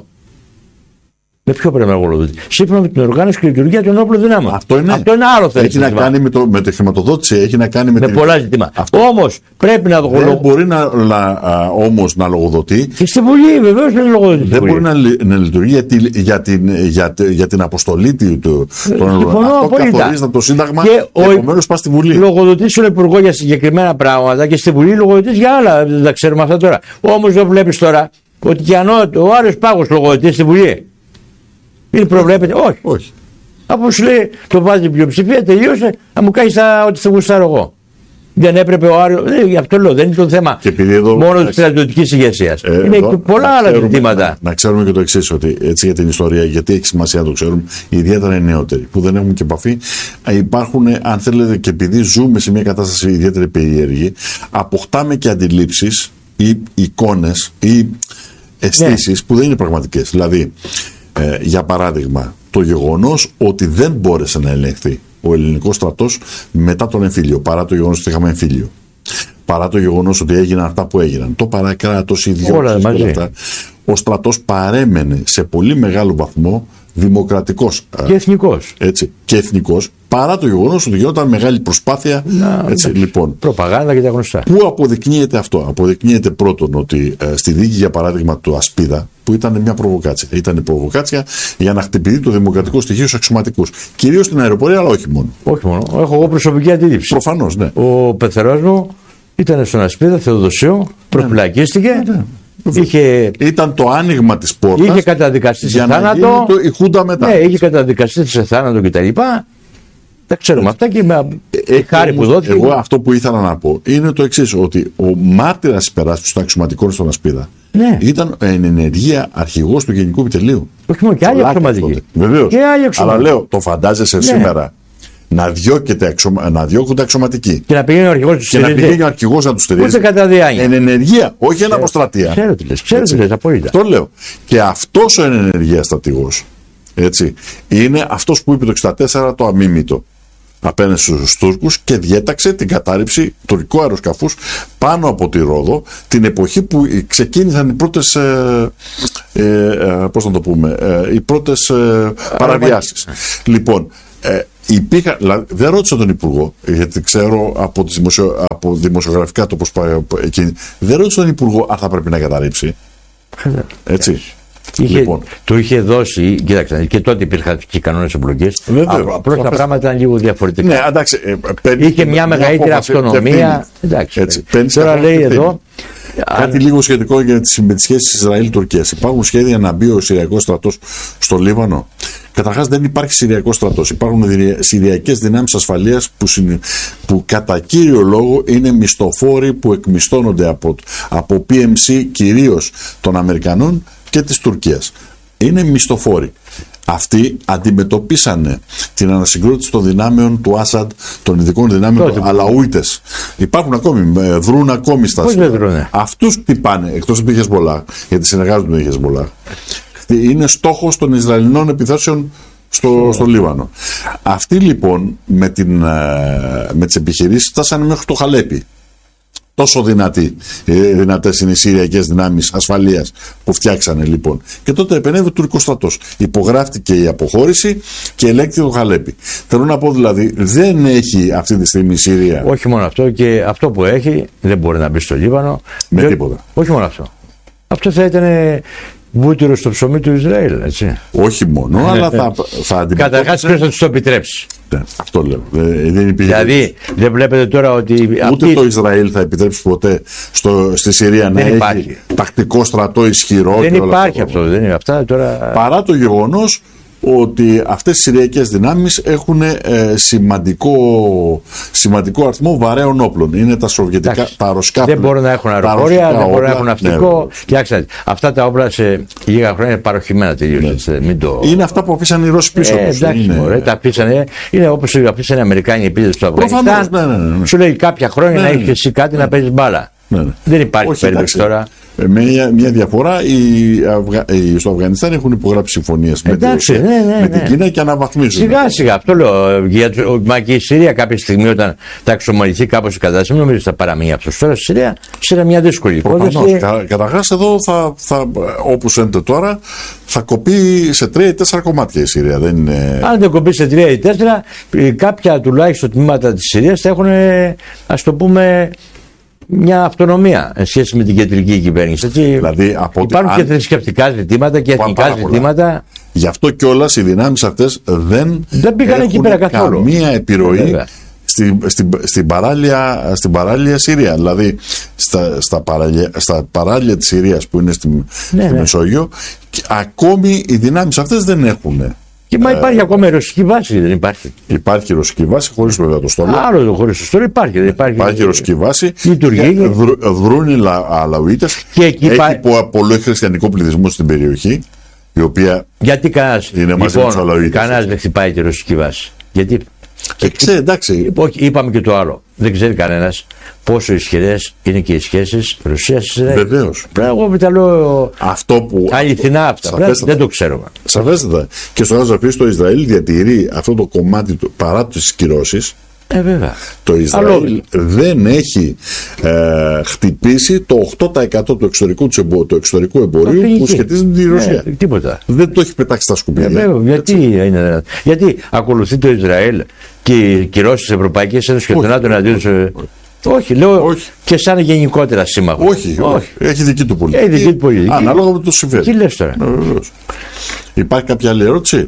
Με ποιο πρέπει να λογοδοτεί? Σύμφωνα με την οργάνωση και λειτουργία των ενόπλων δυνάμεων. Αυτό είναι, Αυτό είναι άλλο θέμα. Έχει να κάνει με, το, με τη χρηματοδότηση, έχει να κάνει με, με την... πολλά ζητήματα. Όμως πρέπει να λογοδοτεί. Δεν μπορεί να, να, όμως να λογοδοτεί. Και στη Βουλή βεβαίως δεν λογοδοτεί. Δεν μπορεί να, να λειτουργεί για, τη, για, την, για, για την αποστολή του. Το, αυτό καθορίζεται το Σύνταγμα. Επομένως πας στη Βουλή. Λογοδοτεί στον Υπουργό για συγκεκριμένα πράγματα και στη Βουλή λογοδοτεί για άλλα. Δεν τα ξέρουμε αυτά τώρα. Όμως δεν βλέπεις τώρα ότι και αν ο Άριος Πάγος λογοδοτεί στη Βουλή. Είναι προβλέπεται? Όχι. Όχι. Από σου λέει το βάζει πλειοψηφία, τελείωσε, να μου κάνει ό,τι θα γουστάρω εγώ. Δεν έπρεπε ο Άριος. Ε, γι' αυτό λέω, δεν είναι το θέμα εδώ, μόνο τη στρατιωτική ηγεσία. Ε, είναι εδώ, και πολλά άλλα ξέρουμε, ζητήματα. Να, να ξέρουμε και το εξής, ότι έτσι για την ιστορία, γιατί έχει σημασία να το ξέρουμε, ιδιαίτερα οι νεότεροι που δεν έχουν και επαφή, υπάρχουν, αν θέλετε, και επειδή ζούμε σε μια κατάσταση ιδιαίτερη περίεργη, αποκτάμε και αντιλήψεις ή εικόνες ή αισθήσεις ναι. που δεν είναι πραγματικές. Δηλαδή, Ε, για παράδειγμα, το γεγονός ότι δεν μπόρεσε να ελεγχθεί ο ελληνικός στρατός μετά τον εμφύλιο, παρά το γεγονός ότι είχαμε εμφύλιο, παρά το γεγονός ότι έγιναν αυτά που έγιναν, το παρακράτος, οι ιδιότητες, ο στρατός παρέμενε σε πολύ μεγάλο βαθμό δημοκρατικός και εθνικός. Έτσι, και εθνικός, παρά το γεγονός ότι γινόταν μεγάλη προσπάθεια. Να, έτσι, λοιπόν, προπαγάνδα και τα γνωστά. Πού αποδεικνύεται αυτό? Αποδεικνύεται πρώτον ότι ε, στη δίκη, για παράδειγμα, του Ασπίδα, που ήταν μια προβοκάτσια. Ήταν προβοκάτσια για να χτυπηθεί το δημοκρατικό στοιχείο στους αξιωματικούς. Κυρίως στην αεροπορία, αλλά όχι μόνο. Όχι μόνο. Έχω εγώ προσωπική αντίληψη. Προφανώς, ναι. Ο πεθερός μου ήταν στον Ασπίδα, Θεοδοσίου, προφυλακίστηκε. Ναι, ναι. Είχε... Ήταν το άνοιγμα της πόρτας. Είχε καταδικαστεί σε θάνατο. Το, η Χούντα μετά. Ναι, είχε καταδικαστεί σε θάνατο κτλ. Τα ξέρουμε αυτά και με ε, χάρη όμως, που δόθηκε. Εγώ αυτό που ήθελα να πω είναι το εξής, ότι ο μάρτυρας της περάσπισης των αξιωματικών στον Ασπίδα ναι. ήταν εν ενεργεία αρχηγός του Γενικού Επιτελείου. Όχι μόνο, και άλλοι αξιωματικοί. Βεβαίως. Αλλά λέω, το φαντάζεσαι ναι. σήμερα να, αξιωμα... να διώκονται αξιωματικοί. Και να πηγαίνει ο αρχηγός του στηρίζει. Και να πηγαίνει ο αρχηγός να του στηρίζει. Ούτε κατά διάνοια. Εν ενεργεία, όχι εν αποστρατεία. Ξέρω τι λες, ξέρω τι λες, απόλυτα. Το λέω. Και αυτός ο εν ενεργεία στρατηγός Έτσι. Είναι αυτός που είπε το εξήντα τέσσερα το αμίμητο απέναντι στους Τούρκους και διέταξε την κατάρριψη τουρκικού αεροσκαφούς πάνω από τη Ρόδο την εποχή που ξεκίνησαν οι πρώτες ε, ε, ε, πώς να το πούμε ε, οι πρώτες ε, παραβιάσεις. Λοιπόν, ε, υπήρχα, δηλαδή, δεν ρώτησα τον Υπουργό, γιατί ξέρω από, τις δημοσιο, από δημοσιογραφικά το πώς πάει εκείνη, δεν ρώτησα τον Υπουργό αν θα πρέπει να καταρρύψει. Έτσι. Είχε, λοιπόν. Το είχε δώσει, κοίταξε, και τότε υπήρχαν και κανόνες εμπλοκές. Απλώς τα πράγματα είναι λίγο διαφορετικά. Ναι, εντάξει, ε, παίρνει, είχε μια μεγαλύτερη αυτονομία. Εντάξει, έτσι, τώρα λέει εδώ. Κάτι αν... λίγο σχετικό για τις, με τις σχέσεις Ισραήλ-Τουρκίας. Υπάρχουν σχέδια να μπει ο Συριακός στρατός στο Λίβανο. Καταρχάς δεν υπάρχει Συριακός στρατός. Υπάρχουν Συριακές δυνάμεις ασφαλείας που, συν, που κατά κύριο λόγο είναι μισθοφόροι που εκμισθώνονται από, από πι εμ σι κυρίως των Αμερικανών και της Τουρκίας. Είναι μισθοφόροι. Αυτοί αντιμετωπίσανε την ανασυγκρότηση των δυνάμεων του Άσαντ, των ειδικών δυνάμεων των Αλαούιτες. Υπάρχουν ακόμη, δρούν ακόμη στα σύνορα. Αυτούς χτυπάνε, εκτός από τη Χεσμολάχ, γιατί συνεργάζονται με τη Χεσμολάχ. Είναι στόχος των Ισραηλινών επιθέσεων στο, στο Λίβανο. Αυτοί λοιπόν με, την, με τις επιχειρήσεις φτάσανε μέχρι το Χαλέπι. Τόσο δυνατοί, δυνατές είναι οι Συριακές δυνάμεις ασφαλείας που φτιάξανε λοιπόν. Και τότε επενέβη ο τουρκικός στρατός. Υπογράφτηκε η αποχώρηση και ελέγχθηκε το Χαλέπι. Θέλω να πω δηλαδή, δεν έχει αυτή τη στιγμή η Συρία. Όχι μόνο αυτό, και αυτό που έχει δεν μπορεί να μπει στο Λίβανο. Με και... τίποτα. Όχι μόνο αυτό. Αυτό θα ήταν βούτυρο στο ψωμί του Ισραήλ, έτσι. Όχι μόνο, αλλά θα, θα αντιμετώπισε. Καταρχάς, ποιος θα τους το επιτρέψει. Ναι, αυτό λέω. Δεν υπήρχε... Δηλαδή, δεν βλέπετε τώρα ότι. Ούτε αυτή... το Ισραήλ θα επιτρέψει ποτέ στο, στη Συρία να υπάρχει. έχει τακτικό στρατό ισχυρό. Δεν υπάρχει αυτό. αυτό. Δεν είναι αυτά τώρα... Παρά το γεγονός ότι αυτές οι Συριακές δυνάμεις έχουν ε, σημαντικό, σημαντικό αριθμό βαρέων όπλων. Είναι τα σοβιετικά, τα αεροσκάφη. Δεν μπορούν να έχουν αεροπορία, δεν μπορούν να έχουν ναυτικό. Κοιτάξτε, αυτά τα όπλα σε λίγα χρόνια είναι παροχημένα τελείως. Ναι. Το... Είναι αυτά που αφήσανε οι Ρώσοι πίσω. Ε, εντάξει, είναι... Μωρέ, τα αφήσανε. Είναι όπως αφήσανε οι Αμερικάνοι επίτηδες στο Αφγανιστάν. Ναι, ναι, ναι, ναι. Σου λέει κάποια χρόνια ναι, να έχει εσύ κάτι ναι. να παίζει μπάλα. Ναι, ναι. Δεν υπάρχει περίπτωση τώρα. Με μια, μια διαφορά, οι Αυγα... οι, στο Αφγανιστάν έχουν υπογράψει συμφωνίες με, ναι, ναι, με την Κίνα και αναβαθμίζουν. Σιγά σιγά, αυτό λέω. Για το, μα και η Συρία κάποια στιγμή όταν θα εξομαλυνθεί κάπως η κατάσταση, μην νομίζω ότι θα παραμείνει αυτό. Τώρα στη Συρία είναι μια δύσκολη υπόθεση. Καταρχάς εδώ, θα, θα, όπως φαίνεται τώρα, θα κοπεί σε τρία ή τέσσερα κομμάτια η Συρία. Δεν είναι... Αν δεν κοπεί σε τρία ή τέσσερα, κάποια τουλάχιστον τμήματα της Συρίας θα έχουν, ας το πούμε, μια αυτονομία σε σχέση με την κεντρική κυβέρνηση. Έτσι, δηλαδή, από υπάρχουν αν... και θρησκευτικά ζητήματα και εθνικά ζητήματα. Γι' αυτό κιόλας οι δυνάμεις αυτές δεν, δεν πήγαν εκεί πέρα καθόλου. Καμία επιρροή στην, στην, στην, παράλια, στην παράλια Συρία. Δηλαδή στα, στα, παράλια, στα παράλια της Συρίας που είναι στη, ναι, στη ναι. Μεσόγειο, ακόμη οι δυνάμεις αυτές δεν έχουν. Και μα υπάρχει ε, ακόμα η ρωσική βάση, δεν υπάρχει. Υπάρχει η ρωσική βάση, χωρίς βέβαια το στόλο. Άλλο το χωρίς το στόλο υπάρχει. Δεν υπάρχει υπάρχει η ρωσική βάση. Λειτουργεί. Δρούν οι Αλαουίτες. Έχει πα... πολύ χριστιανικό πληθυσμό στην περιοχή. Η οποία γιατί κανένας, είναι μαζί λοιπόν, με τους Αλαουίτες. Κανένας δεν χτυπάει τη ρωσική βάση. Γιατί. Και ξέρει, εντάξει. Όχι, είπαμε και το άλλο. Δεν ξέρει κανένας πόσο ισχυρές είναι και οι σχέσεις Ρωσίας-Ισραήλ. Βεβαίως. Εγώ τα λέω. Αυτό που. Αληθινά αυτά. Σαφέστατα. Δεν το ξέρουμε. Σαφέστατα. Και στο Γάζα το Ισραήλ διατηρεί αυτό το κομμάτι του, παρά τις κυρώσεις. Ε, βέβαια. Το Ισραήλ Αλλό. δεν έχει ε, χτυπήσει το οκτώ τοις εκατό του εξωτερικού, του εξωτερικού εμπορίου Αφήγηκε. που σχετίζεται με τη Ρωσία. Ε, τίποτα. Δεν το έχει πετάξει στα σκουπίδια. Ε, γιατί, είναι, γιατί ακολουθεί το Ισραήλ και οι κυρώσεις της Ευρωπαϊκής Ένωσης και των ΝΑΤΟ εναντίον του. Όχι, λέω όχι. Και σαν γενικότερα σύμμαχο. Όχι, όχι, έχει δική του πολιτική. Έχει δική του πολιτική. Ανάλογα με το συμφέρον. Τι λες τώρα. Ε, Υπάρχει κάποια άλλη ερώτηση?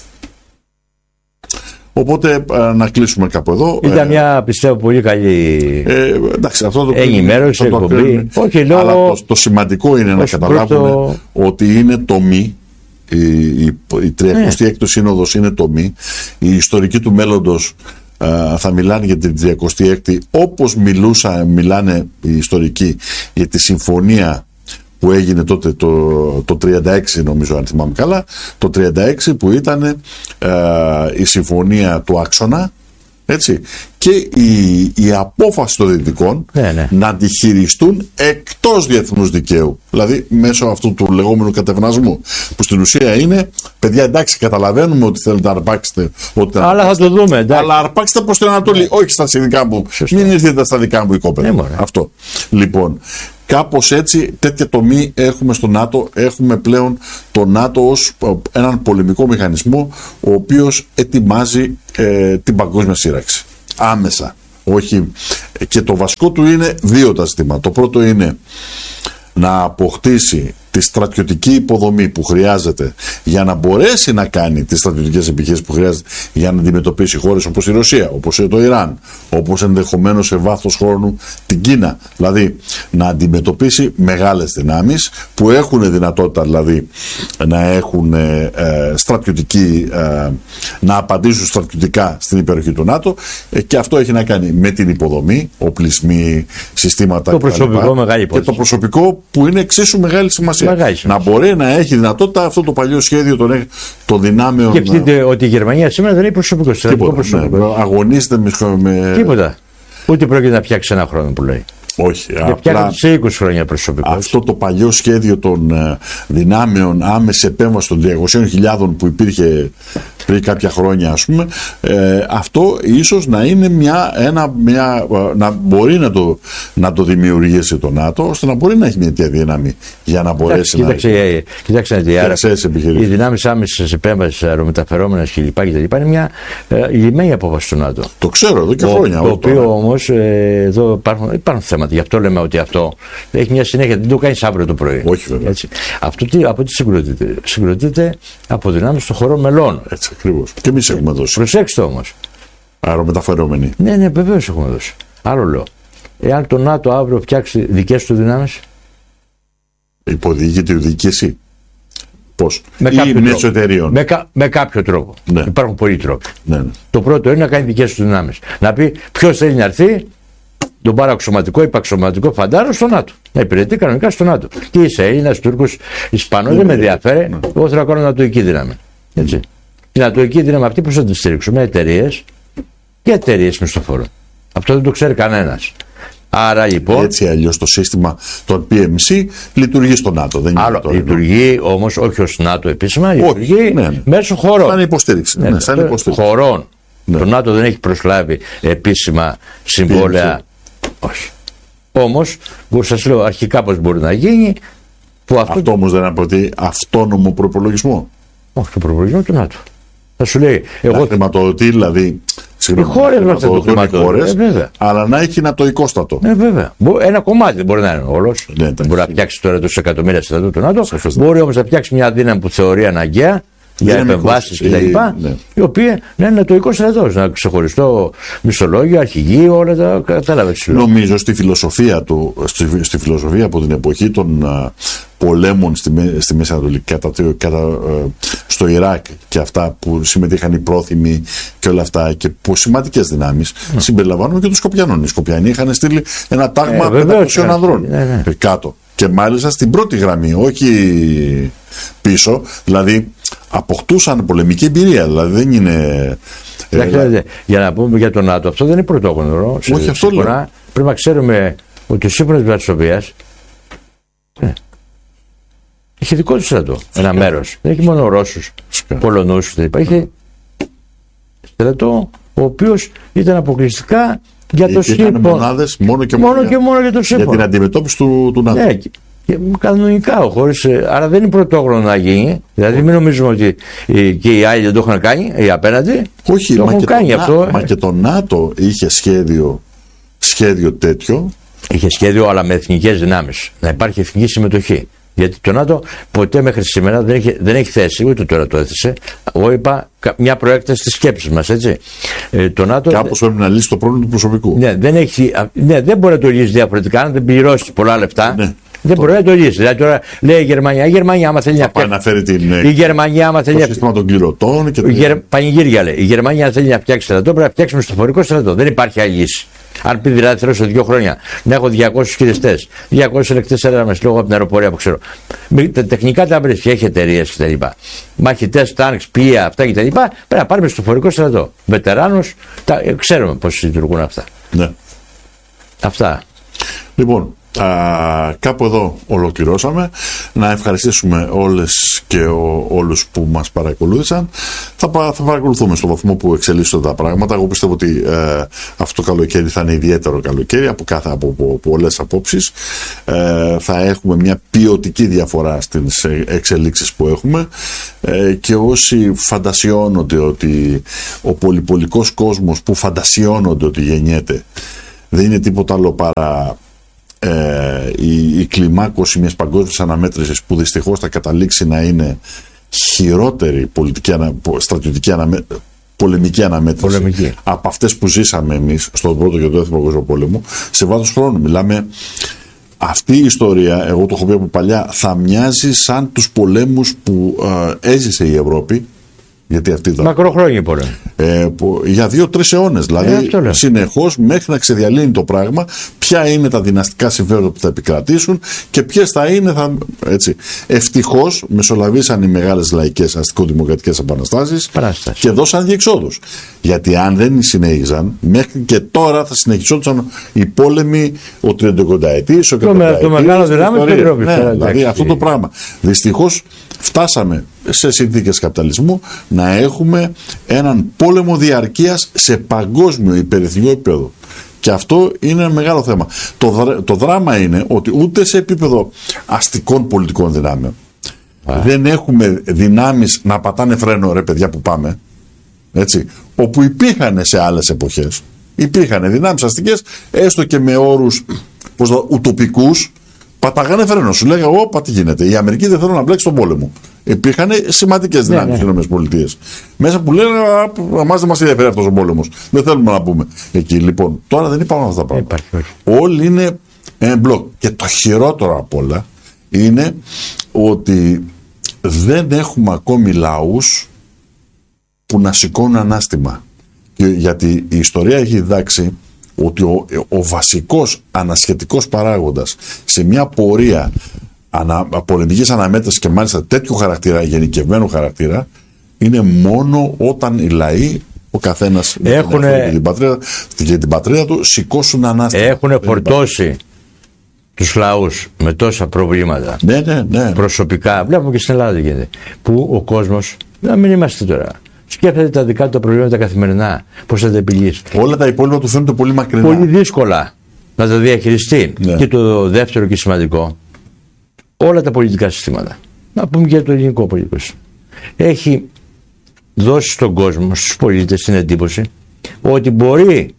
Οπότε να κλείσουμε κάπου εδώ. Ήταν ε, μια πιστεύω πολύ καλή ε, εντάξει, αυτό το ενημέρωση, εκπομπή. Όχι, λόγω... Αλλά το, το σημαντικό είναι να καταλάβουμε το... ότι είναι τομή. Η, η, η τριακοστή έκτο Σύνοδος είναι τομή. Η ιστορική του μέλλοντος α, θα μιλάνε για την τριακοστή έκτη όπως μιλούσα, μιλάνε οι ιστορικοί για τη συμφωνία που έγινε τότε το, το τριάντα έξι, νομίζω αν θυμάμαι καλά, το τριάντα έξι που ήταν ε, η συμφωνία του άξονα, Έτσι. Και η, η απόφαση των Δυτικών ναι, ναι. να τη χειριστούν εκτός διεθνούς δικαίου. Δηλαδή μέσω αυτού του λεγόμενου κατευνασμού. Που στην ουσία είναι, παιδιά, εντάξει, καταλαβαίνουμε ότι θέλετε να αρπάξετε. Ότι αλλά αρπάξετε, θα το δούμε. Εντάξει. Αλλά αρπάξτε προς την Ανατολή, ναι. όχι στα δικά μου. Σωστό. Μην ήρθετε στα δικά μου η κόπεδα. Ναι, αυτό. Λοιπόν, κάπως έτσι, τέτοια τομή έχουμε στο ΝΑΤΟ. Έχουμε πλέον το ΝΑΤΟ ως έναν πολεμικό μηχανισμό, ο οποίος ετοιμάζει ε, την παγκόσμια σύραξη. Άμεσα. Όχι. Και το βασικό του είναι δύο τα ζητήματα. Το πρώτο είναι να αποκτήσει τη στρατιωτική υποδομή που χρειάζεται για να μπορέσει να κάνει τις στρατιωτικές επιχειρήσεις που χρειάζεται για να αντιμετωπίσει χώρες όπως η Ρωσία, όπως το Ιράν, όπως ενδεχομένως σε βάθος χρόνου την Κίνα. Δηλαδή να αντιμετωπίσει μεγάλες δυνάμεις που έχουν δυνατότητα δηλαδή να έχουν ε, ε, στρατιωτική, ε, να απαντήσουν στρατιωτικά στην υπεροχή του ΝΑΤΟ, ε, και αυτό έχει να κάνει με την υποδομή, οπλισμοί, συστήματα το προσωπικό, μεγάλη και το προσωπικό που είναι εξίσου μεγάλη σημασία. Να μπορεί να έχει δυνατότητα αυτό το παλιό σχέδιο των, των δυνάμεων. Σκεφτείτε να... ότι η Γερμανία σήμερα δεν έχει προσωπικό. Τίποτα, προσωπικό. Ναι, αγωνίζεται με, με... Τίποτα. Ούτε πρόκειται να φτιάξει ένα χρόνο που λέει. Όχι. Και απλά σε είκοσι χρόνια προσωπικό. Αυτό το παλιό σχέδιο των uh, δυνάμεων άμεση επέμβαση των διακοσίων χιλιάδων που υπήρχε πριν κάποια χρόνια, ας πούμε, ε, αυτό ίσως να είναι μια, ένα, μια, να μπορεί να το, να το δημιουργήσει το ΝΑΤΟ, ώστε να μπορεί να έχει μια τέτοια δύναμη για να μπορέσει Κοιτάξτε, να έχει. Κοιτάξτε, οι δυνάμεις άμεσης επέμβασης αερομεταφερόμενες κλπ. Είναι μια ε, λιμένη απόφαση του ΝΑΤΟ. Το ξέρω εδώ και χρόνια. Το οποίο όμως ε, εδώ υπάρχουν, υπάρχουν θέματα. Γι' αυτό λέμε ότι αυτό έχει μια συνέχεια. Δεν το κάνει αύριο το πρωί. Όχι, βέβαια. Έτσι. Αυτό τι, από τι συγκροτείται. Συγκροτείται από δυνάμεις των χωρών μελών. Έτσι ακριβώς. Και εμείς έχουμε δώσει. Προσέξτε όμως. Αερομεταφερόμενοι. Ναι, ναι, βεβαίως έχουμε δώσει. Άλλο λέω. Εάν το ΝΑΤΟ αύριο φτιάξει δικές του δυνάμεις. Υποδιοίκητη διοίκηση. Πώς? Με ή μέσω εταιρείων. Με, κα, με κάποιο τρόπο. Ναι. Υπάρχουν πολλοί τρόποι. Ναι, ναι. Το πρώτο είναι να κάνει δικές του δυνάμεις. Να πει ποιος θέλει να έρθει, τον παραξωματικό, υπαξωματικό φαντάρο στο ΝΑΤΟ. Να υπηρετεί κανονικά στο ΝΑΤΟ. Και είσαι Έλληνας, Τούρκος, Ισπανός, δεν με ενδιαφέρει. Ναι. Εγώ θέλω να κάνω νατοϊκή δύναμη. Έτσι. Η νατοϊκή δύναμη αυτή πώς θα τη στηρίξουμε? Εταιρείες και εταιρείες μισθοφόρων. Αυτό δεν το ξέρει κανένας. Άρα λοιπόν. Έτσι αλλιώς το σύστημα των πι εμ σι λειτουργεί στο ΝΑΤΟ. Δεν άλλο, είναι λειτουργεί όμως όχι ως ΝΑΤΟ επίσημα, λειτουργεί ναι, ναι. μέσω χωρών. Σαν υποστήριξη. Ναι, ναι, σαν υποστήριξη. Χωρών. Ναι. Το ΝΑΤΟ δεν έχει προσλάβει επίσημα συμβόλαια. Όχι. Όμως, σας λέω αρχικά πώς μπορεί να γίνει. Που αυτό αυτό όμως δεν απαιτεί αυτόνομο προπολογισμό. Όχι, το προπολογισμό του ΝΑΤΟ. Θα σου λέει. Εγώ... χρηματοδοτεί δηλαδή. Οι χώρες μας θα το χρηματοδοτούν. Ε, αλλά να έχει νατοϊκόστατο. Ε, βέβαια. Ένα κομμάτι δεν μπορεί να είναι όλος. Ναι, μπορεί να φτιάξει τώρα τόσα εκατομμύρια στρατού του ΝΑΤΟ. Μπορεί όμως να φτιάξει μια δύναμη που θεωρεί αναγκαία για επεμβάσεις κτλ. Ναι. Η οποία να είναι νατοϊκό στρατό. Να ξεχωριστώ μισθολόγιο, αρχηγοί, όλα τα κατάλαβες. Νομίζω στη φιλοσοφία του, στη, στη φιλοσοφία από την εποχή των uh, πολέμων στη, στη Μέση Ανατολή, κατά, κατά, uh, στο Ιράκ και αυτά που συμμετείχαν οι πρόθυμοι και όλα αυτά και που σημαντικές δυνάμεις, mm. συμπεριλαμβάνουμε και τους Σκοπιανών. Οι Σκοπιανοί είχαν στείλει ένα τάγμα ε, πεντακόσιων ανδρών ναι, ναι. κάτω. Και μάλιστα στην πρώτη γραμμή, όχι πίσω, δηλαδή αποκτούσαν πολεμική εμπειρία. Δηλαδή δεν είναι. Ε, για να πούμε για τον ΝΑΤΟ, αυτό δεν είναι πρωτόγνωρο. Όχι, αυτό λέω. Πρέπει να ξέρουμε ότι ο Σύμφωνος Βαρσοβίας ε, είχε δικό του στρατό. Ένα μέρος. Δεν έχει μόνο Ρώσους, Πολωνούς κτλ. Είχε στρατό ο οποίος ήταν αποκλειστικά για το σύμπαν. Μονάδες μόνο και μόνο, μόνο, και μόνο για το σύμπαν. Για την αντιμετώπιση του, του ΝΑΤΟ. Ναι, και κανονικά χωρίς, άρα δεν είναι πρωτόγνωρο να γίνει. Δηλαδή μην νομίζουμε ότι και οι άλλοι δεν το έχουν κάνει, οι απέναντι. Όχι, το μα, έχουν και κάνει το, αυτό. Μα και το ΝΑΤΟ είχε σχέδιο, σχέδιο τέτοιο. Είχε σχέδιο, αλλά με εθνικές δυνάμεις. Να υπάρχει εθνική συμμετοχή. Γιατί το ΝΑΤΟ ποτέ μέχρι σήμερα δεν έχει, δεν έχει θέσει, ούτε τώρα το έθεσε. Εγώ είπα μια προέκταση της σκέψης μας, έτσι. Ε, το ΝΑΤΟ. Κάπως πρέπει να λύσει το πρόβλημα του προσωπικού. Ναι, δεν, έχει, ναι, δεν μπορεί να το λύσει διαφορετικά, αν δεν πληρώσει πολλά λεφτά. Ναι. Δεν μπορεί να το λύσει. Δηλαδή τώρα λέει η Γερμανία, η Γερμανία άμα θέλει να φτιάξει. Η Γερμανία άμα θέλει το σύστημα των κληρωτών και το. Γερ... Πανηγύρια λέει. Η Γερμανία θέλει να φτιάξει στρατό, πρέπει να φτιάξει μισθοφορικό στρατό. Δεν υπάρχει άλλη λύση. Αν πει δηλαδή θέλω σε δύο χρόνια να έχω διακόσιους χειριστές, διακόσιους ελεκτές έδραμες λόγω από την αεροπορία που ξέρω. Τα τεχνικά τα βρίσκει, έχει εταιρείες κτλ. Μαχητές, τάγκς, πλοία, αυτά κτλ. Πρέπει να πάρουμε στο φορικό στρατό. Βετεράνους, τα... ξέρουμε πώς λειτουργούν αυτά. Ναι. Αυτά. Λοιπόν, α, κάπου εδώ ολοκληρώσαμε. Να ευχαριστήσουμε όλες και ο, όλους που μας παρακολούθησαν. Θα, θα παρακολουθούμε στο βαθμό που εξελίσσονται τα πράγματα. Εγώ πιστεύω ότι ε, αυτό το καλοκαίρι θα είναι ιδιαίτερο καλοκαίρι από, κάθε, από, από πολλές απόψεις. Ε, θα έχουμε μια ποιοτική διαφορά στις εξελίξεις που έχουμε ε, και όσοι φαντασιώνονται ότι ο πολυπολικός κόσμος που φαντασιώνονται ότι γεννιέται δεν είναι τίποτα άλλο παρά ε, η, η κλιμάκωση μιας παγκόσμιας αναμέτρησης που δυστυχώς θα καταλήξει να είναι χειρότερη πολιτική, ανα, στρατιωτική αναμέ, πολεμική αναμέτρηση πολεμική. από αυτές που ζήσαμε εμείς στον πρώτο και το δεύτερο παγκόσμιο πόλεμο σε βάθος χρόνου. Μιλάμε, αυτή η ιστορία, εγώ το έχω πει από παλιά, θα μοιάζει σαν τους πολέμους που ε, έζησε η Ευρώπη. Γιατί αυτή ήταν. Μακροχρόνια πόλεμη. Ε, για δύο-τρεις αιώνες. Δηλαδή, ε, συνεχώς μέχρι να ξεδιαλύνει το πράγμα, ποια είναι τα δυναστικά συμφέροντα που θα επικρατήσουν και ποιες θα είναι. Θα, έτσι. Ευτυχώς μεσολαβήσαν οι μεγάλες λαϊκές αστικο-δημοκρατικές επαναστάσεις και δώσαν διεξόδους. Γιατί αν δεν συνέχιζαν, μέχρι και τώρα θα συνεχιζόντουσαν οι πόλεμοι, ο τριαντοικονταετής, ο εκατονταετής. Το μεγάλο δυνάμει του Ευρώπη. Ναι, δηλαδή αυτό το πράγμα. Δυστυχώς φτάσαμε σε συνθήκες καπιταλισμού να έχουμε έναν πόλεμο διαρκείας σε παγκόσμιο υπερεθνικό επίπεδο. Και αυτό είναι ένα μεγάλο θέμα. Το, δρα, το δράμα είναι ότι ούτε σε επίπεδο αστικών πολιτικών δυνάμεων Α. δεν έχουμε δυνάμεις να πατάνε φρένο, ρε παιδιά που πάμε, έτσι, όπου υπήρχαν σε άλλες εποχές. Υπήρχαν δυνάμεις αστικές, έστω και με όρους πώς το, ουτοπικούς, πατάγανε φρένο. Σου λέγα, όπα τι γίνεται. Η Αμερική δεν θέλουν να μπλέξει τον πόλεμο. Υπήρχαν σημαντικές δυνάμεις στις ΗΠΑ. Μέσα που λένε, εμάς δεν μας ενδιαφέρει αυτός ο πόλεμος. Δεν θέλουμε να πούμε εκεί. Λοιπόν, τώρα δεν υπάρχουν αυτά τα πράγματα. Όλοι είναι ένα μπλοκ. Και το χειρότερο απ' όλα είναι ότι δεν έχουμε ακόμη λαούς που να σηκώνουν ανάστημα. Γιατί η ιστορία έχει διδάξει ότι ο, ο βασικός ανασχετικός παράγοντας σε μια πορεία ανα, πολεμικής αναμέτρησης και μάλιστα τέτοιου χαρακτήρα, γενικευμένου χαρακτήρα, είναι μόνο όταν οι λαοί, ο καθένας έχουνε, και, την πατρίδα, και την πατρίδα του σηκώσουν ανάστημα. Έχουν φορτώσει τους λαούς με τόσα προβλήματα. Ναι, ναι, ναι. Προσωπικά, βλέπουμε και στην Ελλάδα γίνεται, που ο κόσμος, να μην είμαστε τώρα, σκέφτεται τα δικά του προβλήματα καθημερινά. Πώς θα τα επιλύσει. Όλα τα υπόλοιπα του φαίνονται πολύ μακρινά. Πολύ δύσκολα να τα διαχειριστεί. Ναι. Και το δεύτερο και σημαντικό, όλα τα πολιτικά συστήματα. Να πούμε και το ελληνικό πολιτικό σύστημα. Έχει δώσει στον κόσμο, στους πολίτες, την εντύπωση ότι μπορεί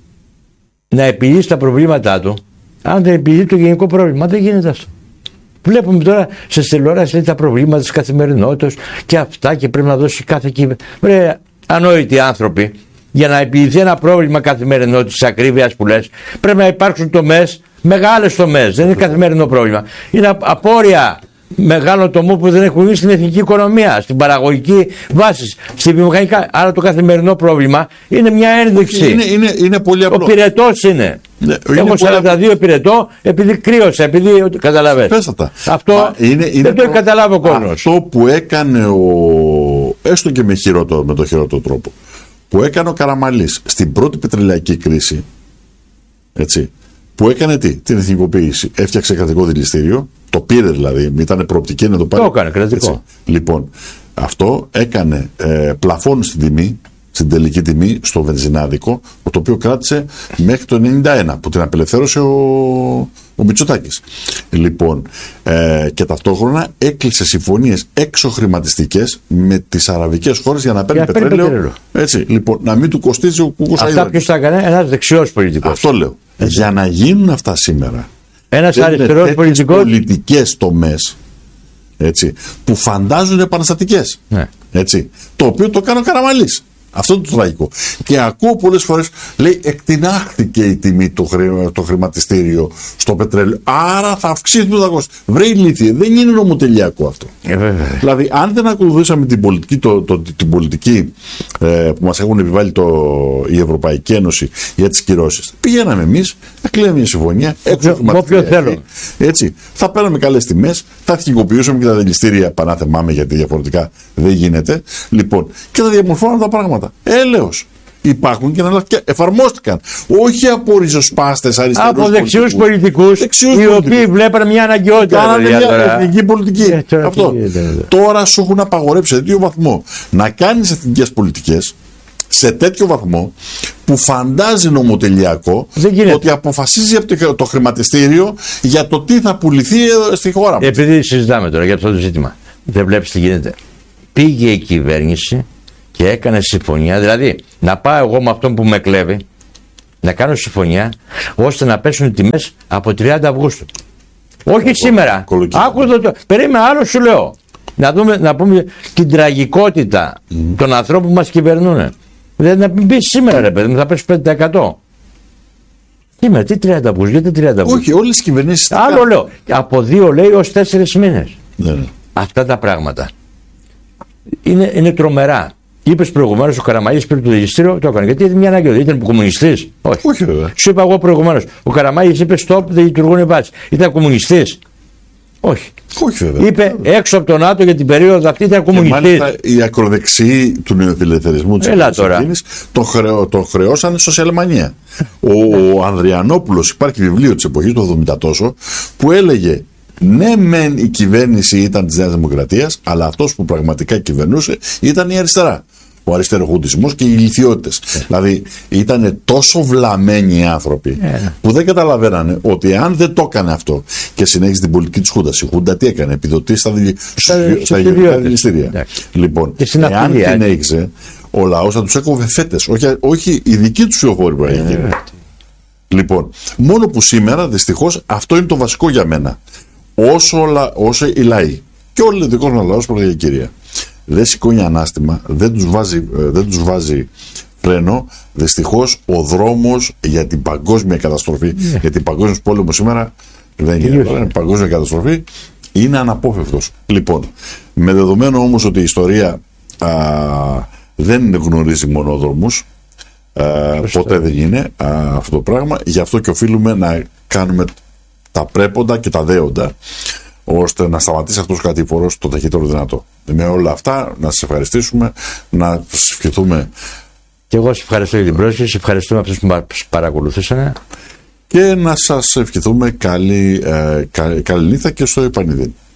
να επιλύσει τα προβλήματά του αν δεν επιλύει το γενικό πρόβλημα. Δεν γίνεται αυτό. Βλέπουμε τώρα σε τηλεόραση τα προβλήματα της καθημερινότητας και αυτά και πρέπει να δώσει κάθε κυβέρνηση. Βρε, ανόητοι άνθρωποι, για να επιλυθεί ένα πρόβλημα καθημερινότητας της ακρίβειας που λες, πρέπει να υπάρξουν τομές, μεγάλες τομές. Δεν είναι καθημερινό πρόβλημα. Είναι απόρρια μεγάλων τομών που δεν έχουν βγει στην εθνική οικονομία, στην παραγωγική βάση, στην βιομηχανικά. Άρα το καθημερινό πρόβλημα είναι μια ένδειξη. Είναι, είναι, είναι πολύ απλό. Ο πυρετός είναι. Ναι, έχω σαράντα δύο πυρετό επειδή κρύωσα, επειδή καταλαβαίνεις. Πέσατα. Αυτό Α, είναι, είναι δεν το έχει καταλάβει ο κόσμος. Αυτό που έκανε ο, έστω και με, χειρότερο, με το χειρότερο τρόπο, που έκανε ο Καραμανλής στην πρώτη πετρελαϊκή κρίση, έτσι, που έκανε τι, την εθνικοποίηση. Έφτιαξε κρατικό δηληστήριο, το πήρε δηλαδή, ήταν προοπτική να το πάρει. Το έκανε κρατικό. Έτσι. Λοιπόν, αυτό έκανε ε, πλαφόν στην τιμή, στην τελική τιμή, στο βενζινάδικο, το οποίο κράτησε μέχρι το ενενήντα ένα που την απελευθέρωσε ο, ο Μητσοτάκης. Λοιπόν, ε, και ταυτόχρονα έκλεισε συμφωνίες εξωχρηματιστικές με τις αραβικές χώρες για να παίρνει για πετρέλαιο. πετρέλαιο. Έτσι, λοιπόν, να μην του κοστίζει ο Κούκος Αϊδάκης. Αυτά ποιος τα έκανε, ένας δεξιός πολιτικός. Αυτό λέω. Έτσι. Για να γίνουν αυτά σήμερα, ένας αριστερός πολιτικός. Πολιτικές τομές, έτσι, που φαντάζουν επαναστατικές. Ναι. Έτσι, το οποίο το κάνει ο Καραμανλής. Αυτό είναι το τραγικό. Και ακούω πολλές φορές, λέει, εκτινάχθηκε η τιμή το, χρη, το χρηματιστήριο στο πετρέλαιο. Άρα θα αυξήσει το δαγός. Βρε ηλίθιε, δεν είναι νομοτελειακό αυτό. Ε, δηλαδή, αν δεν ακολουθήσαμε την πολιτική, το, το, την πολιτική ε, που μας έχουν επιβάλει το, η Ευρωπαϊκή Ένωση για τις κυρώσεις, πηγαίναμε εμείς, θα κλείναμε μια συμφωνία, έξω θέλω. Έτσι, θα παίρναμε καλές τιμές, θα αρχικοποιούσαμε και τα δηληστήρια, πανάθεμάμε γιατί διαφορετικά δεν γίνεται. Λοιπόν, και θα διαμορφώναμε τα πράγματα. Έλεος. Υπάρχουν και να εφαρμόστηκαν. Όχι από ριζοσπάστες αριστερούς. Από δεξιούς πολιτικούς, οι οποίοι βλέπουν μια αναγκαιότητα. Κάνανε μια εθνική πολιτική. Ε, τώρα, Αυτό. Τώρα σου έχουν απαγορέψει σε τέτοιο βαθμό να κάνεις εθνικές πολιτικές, σε τέτοιο βαθμό που φαντάζει νομοτελειακό ότι αποφασίζει από το χρηματιστήριο για το τι θα πουληθεί στη χώρα μας. Επειδή συζητάμε τώρα για αυτό το ζήτημα, δεν βλέπεις τι γίνεται. Πήγε η κυβέρνηση και έκανε συμφωνία, δηλαδή να πάω εγώ με αυτόν που με κλέβει, να κάνω συμφωνία ώστε να πέσουν οι τιμές από τριάντα Αυγούστου. Όχι Κολο, σήμερα. Άκουσα το. Περίμενα, άλλο σου λέω. Να, δούμε, να πούμε την τραγικότητα mm. των ανθρώπων που μας κυβερνούν. Δηλαδή να μην πεις σήμερα, ρε παιδί μου, θα πέσει πέντε τοις εκατό. Σήμερα, τι τριάντα Αυγούστου, γιατί τριάντα Αυγούστου. Όχι, όλες οι κυβερνήσεις. Άλλο λέω. Από δύο λέει ως τέσσερις μήνες. Ναι. Αυτά τα πράγματα είναι, είναι τρομερά. Είπε προηγουμένως ο Καραμαγγέλης πήρε το δικαστήριο, το έκανε. Γιατί ήταν μια ανάγκη, ήταν κομμουνιστής. Όχι. Όχι, βέβαια. Σου είπα εγώ προηγουμένως. Ο Καραμαγγέλης είπε: Stop, δεν λειτουργούν οι βάσεις. Ήταν κομμουνιστής. Όχι. Όχι, βέβαια. Είπε έξω από τον ΝΑΤΟ για την περίοδο αυτή ήταν κομμουνιστής. Και μάλιστα οι ακροδεξιοί του νεοφιλελευθερισμού της Ελληνικής τον, χρεω, τον χρεώσανε σοσιαλμανία. Ο, ο Ανδριανόπουλος, υπάρχει βιβλίο της εποχής του εβδομήντα τόσο, που έλεγε. Ναι, μεν η κυβέρνηση ήταν της Νέας Δημοκρατίας, αλλά αυτός που πραγματικά κυβερνούσε ήταν η αριστερά. Ο αριστεροχουντισμός και οι ηλιθιότητες. Yeah. Δηλαδή ήταν τόσο βλαμμένοι οι άνθρωποι yeah. που δεν καταλαβαίνανε ότι αν δεν το έκανε αυτό και συνέχισε την πολιτική της Χούντας, η Χούντα τι έκανε, επιδοτήσει στα υγειονομικά δηληστήρια. Yeah. Λοιπόν, εάν συνέχισε, ο λαός θα τους έκοβε φέτες, όχι, όχι οι δικοί τους ψηφοφόροι που έγινε. Yeah. Λοιπόν, μόνο που σήμερα δυστυχώς αυτό είναι το βασικό για μένα. Όσο, όσο οι λαοί και ο ελληνικός μας λαός, πρώτα κυρία, δεν σηκώνει ανάστημα, δεν τους βάζει, δεν τους βάζει φρένο, δυστυχώς ο δρόμος για την παγκόσμια καταστροφή, yeah. για την παγκόσμια πόλεμο σήμερα δεν είναι, είναι παγκόσμια καταστροφή, είναι αναπόφευκτος. Λοιπόν, με δεδομένο όμως ότι η ιστορία α, δεν γνωρίζει μονόδρομους, α, ποτέ δεν είναι α, αυτό το πράγμα, γι' αυτό και οφείλουμε να κάνουμε τα πρέποντα και τα δέοντα, ώστε να σταματήσει αυτός ο κατήφορος το ταχύτερο δυνατό. Με όλα αυτά, να σας ευχαριστήσουμε, να σας ευχηθούμε. Και εγώ σας ευχαριστώ για την πρόσκληση, ευχαριστούμε αυτούς που μας παρακολουθήσανε. Και να σας ευχηθούμε καλή, ε, καλή, καλή νύχτα και στο επανειδή.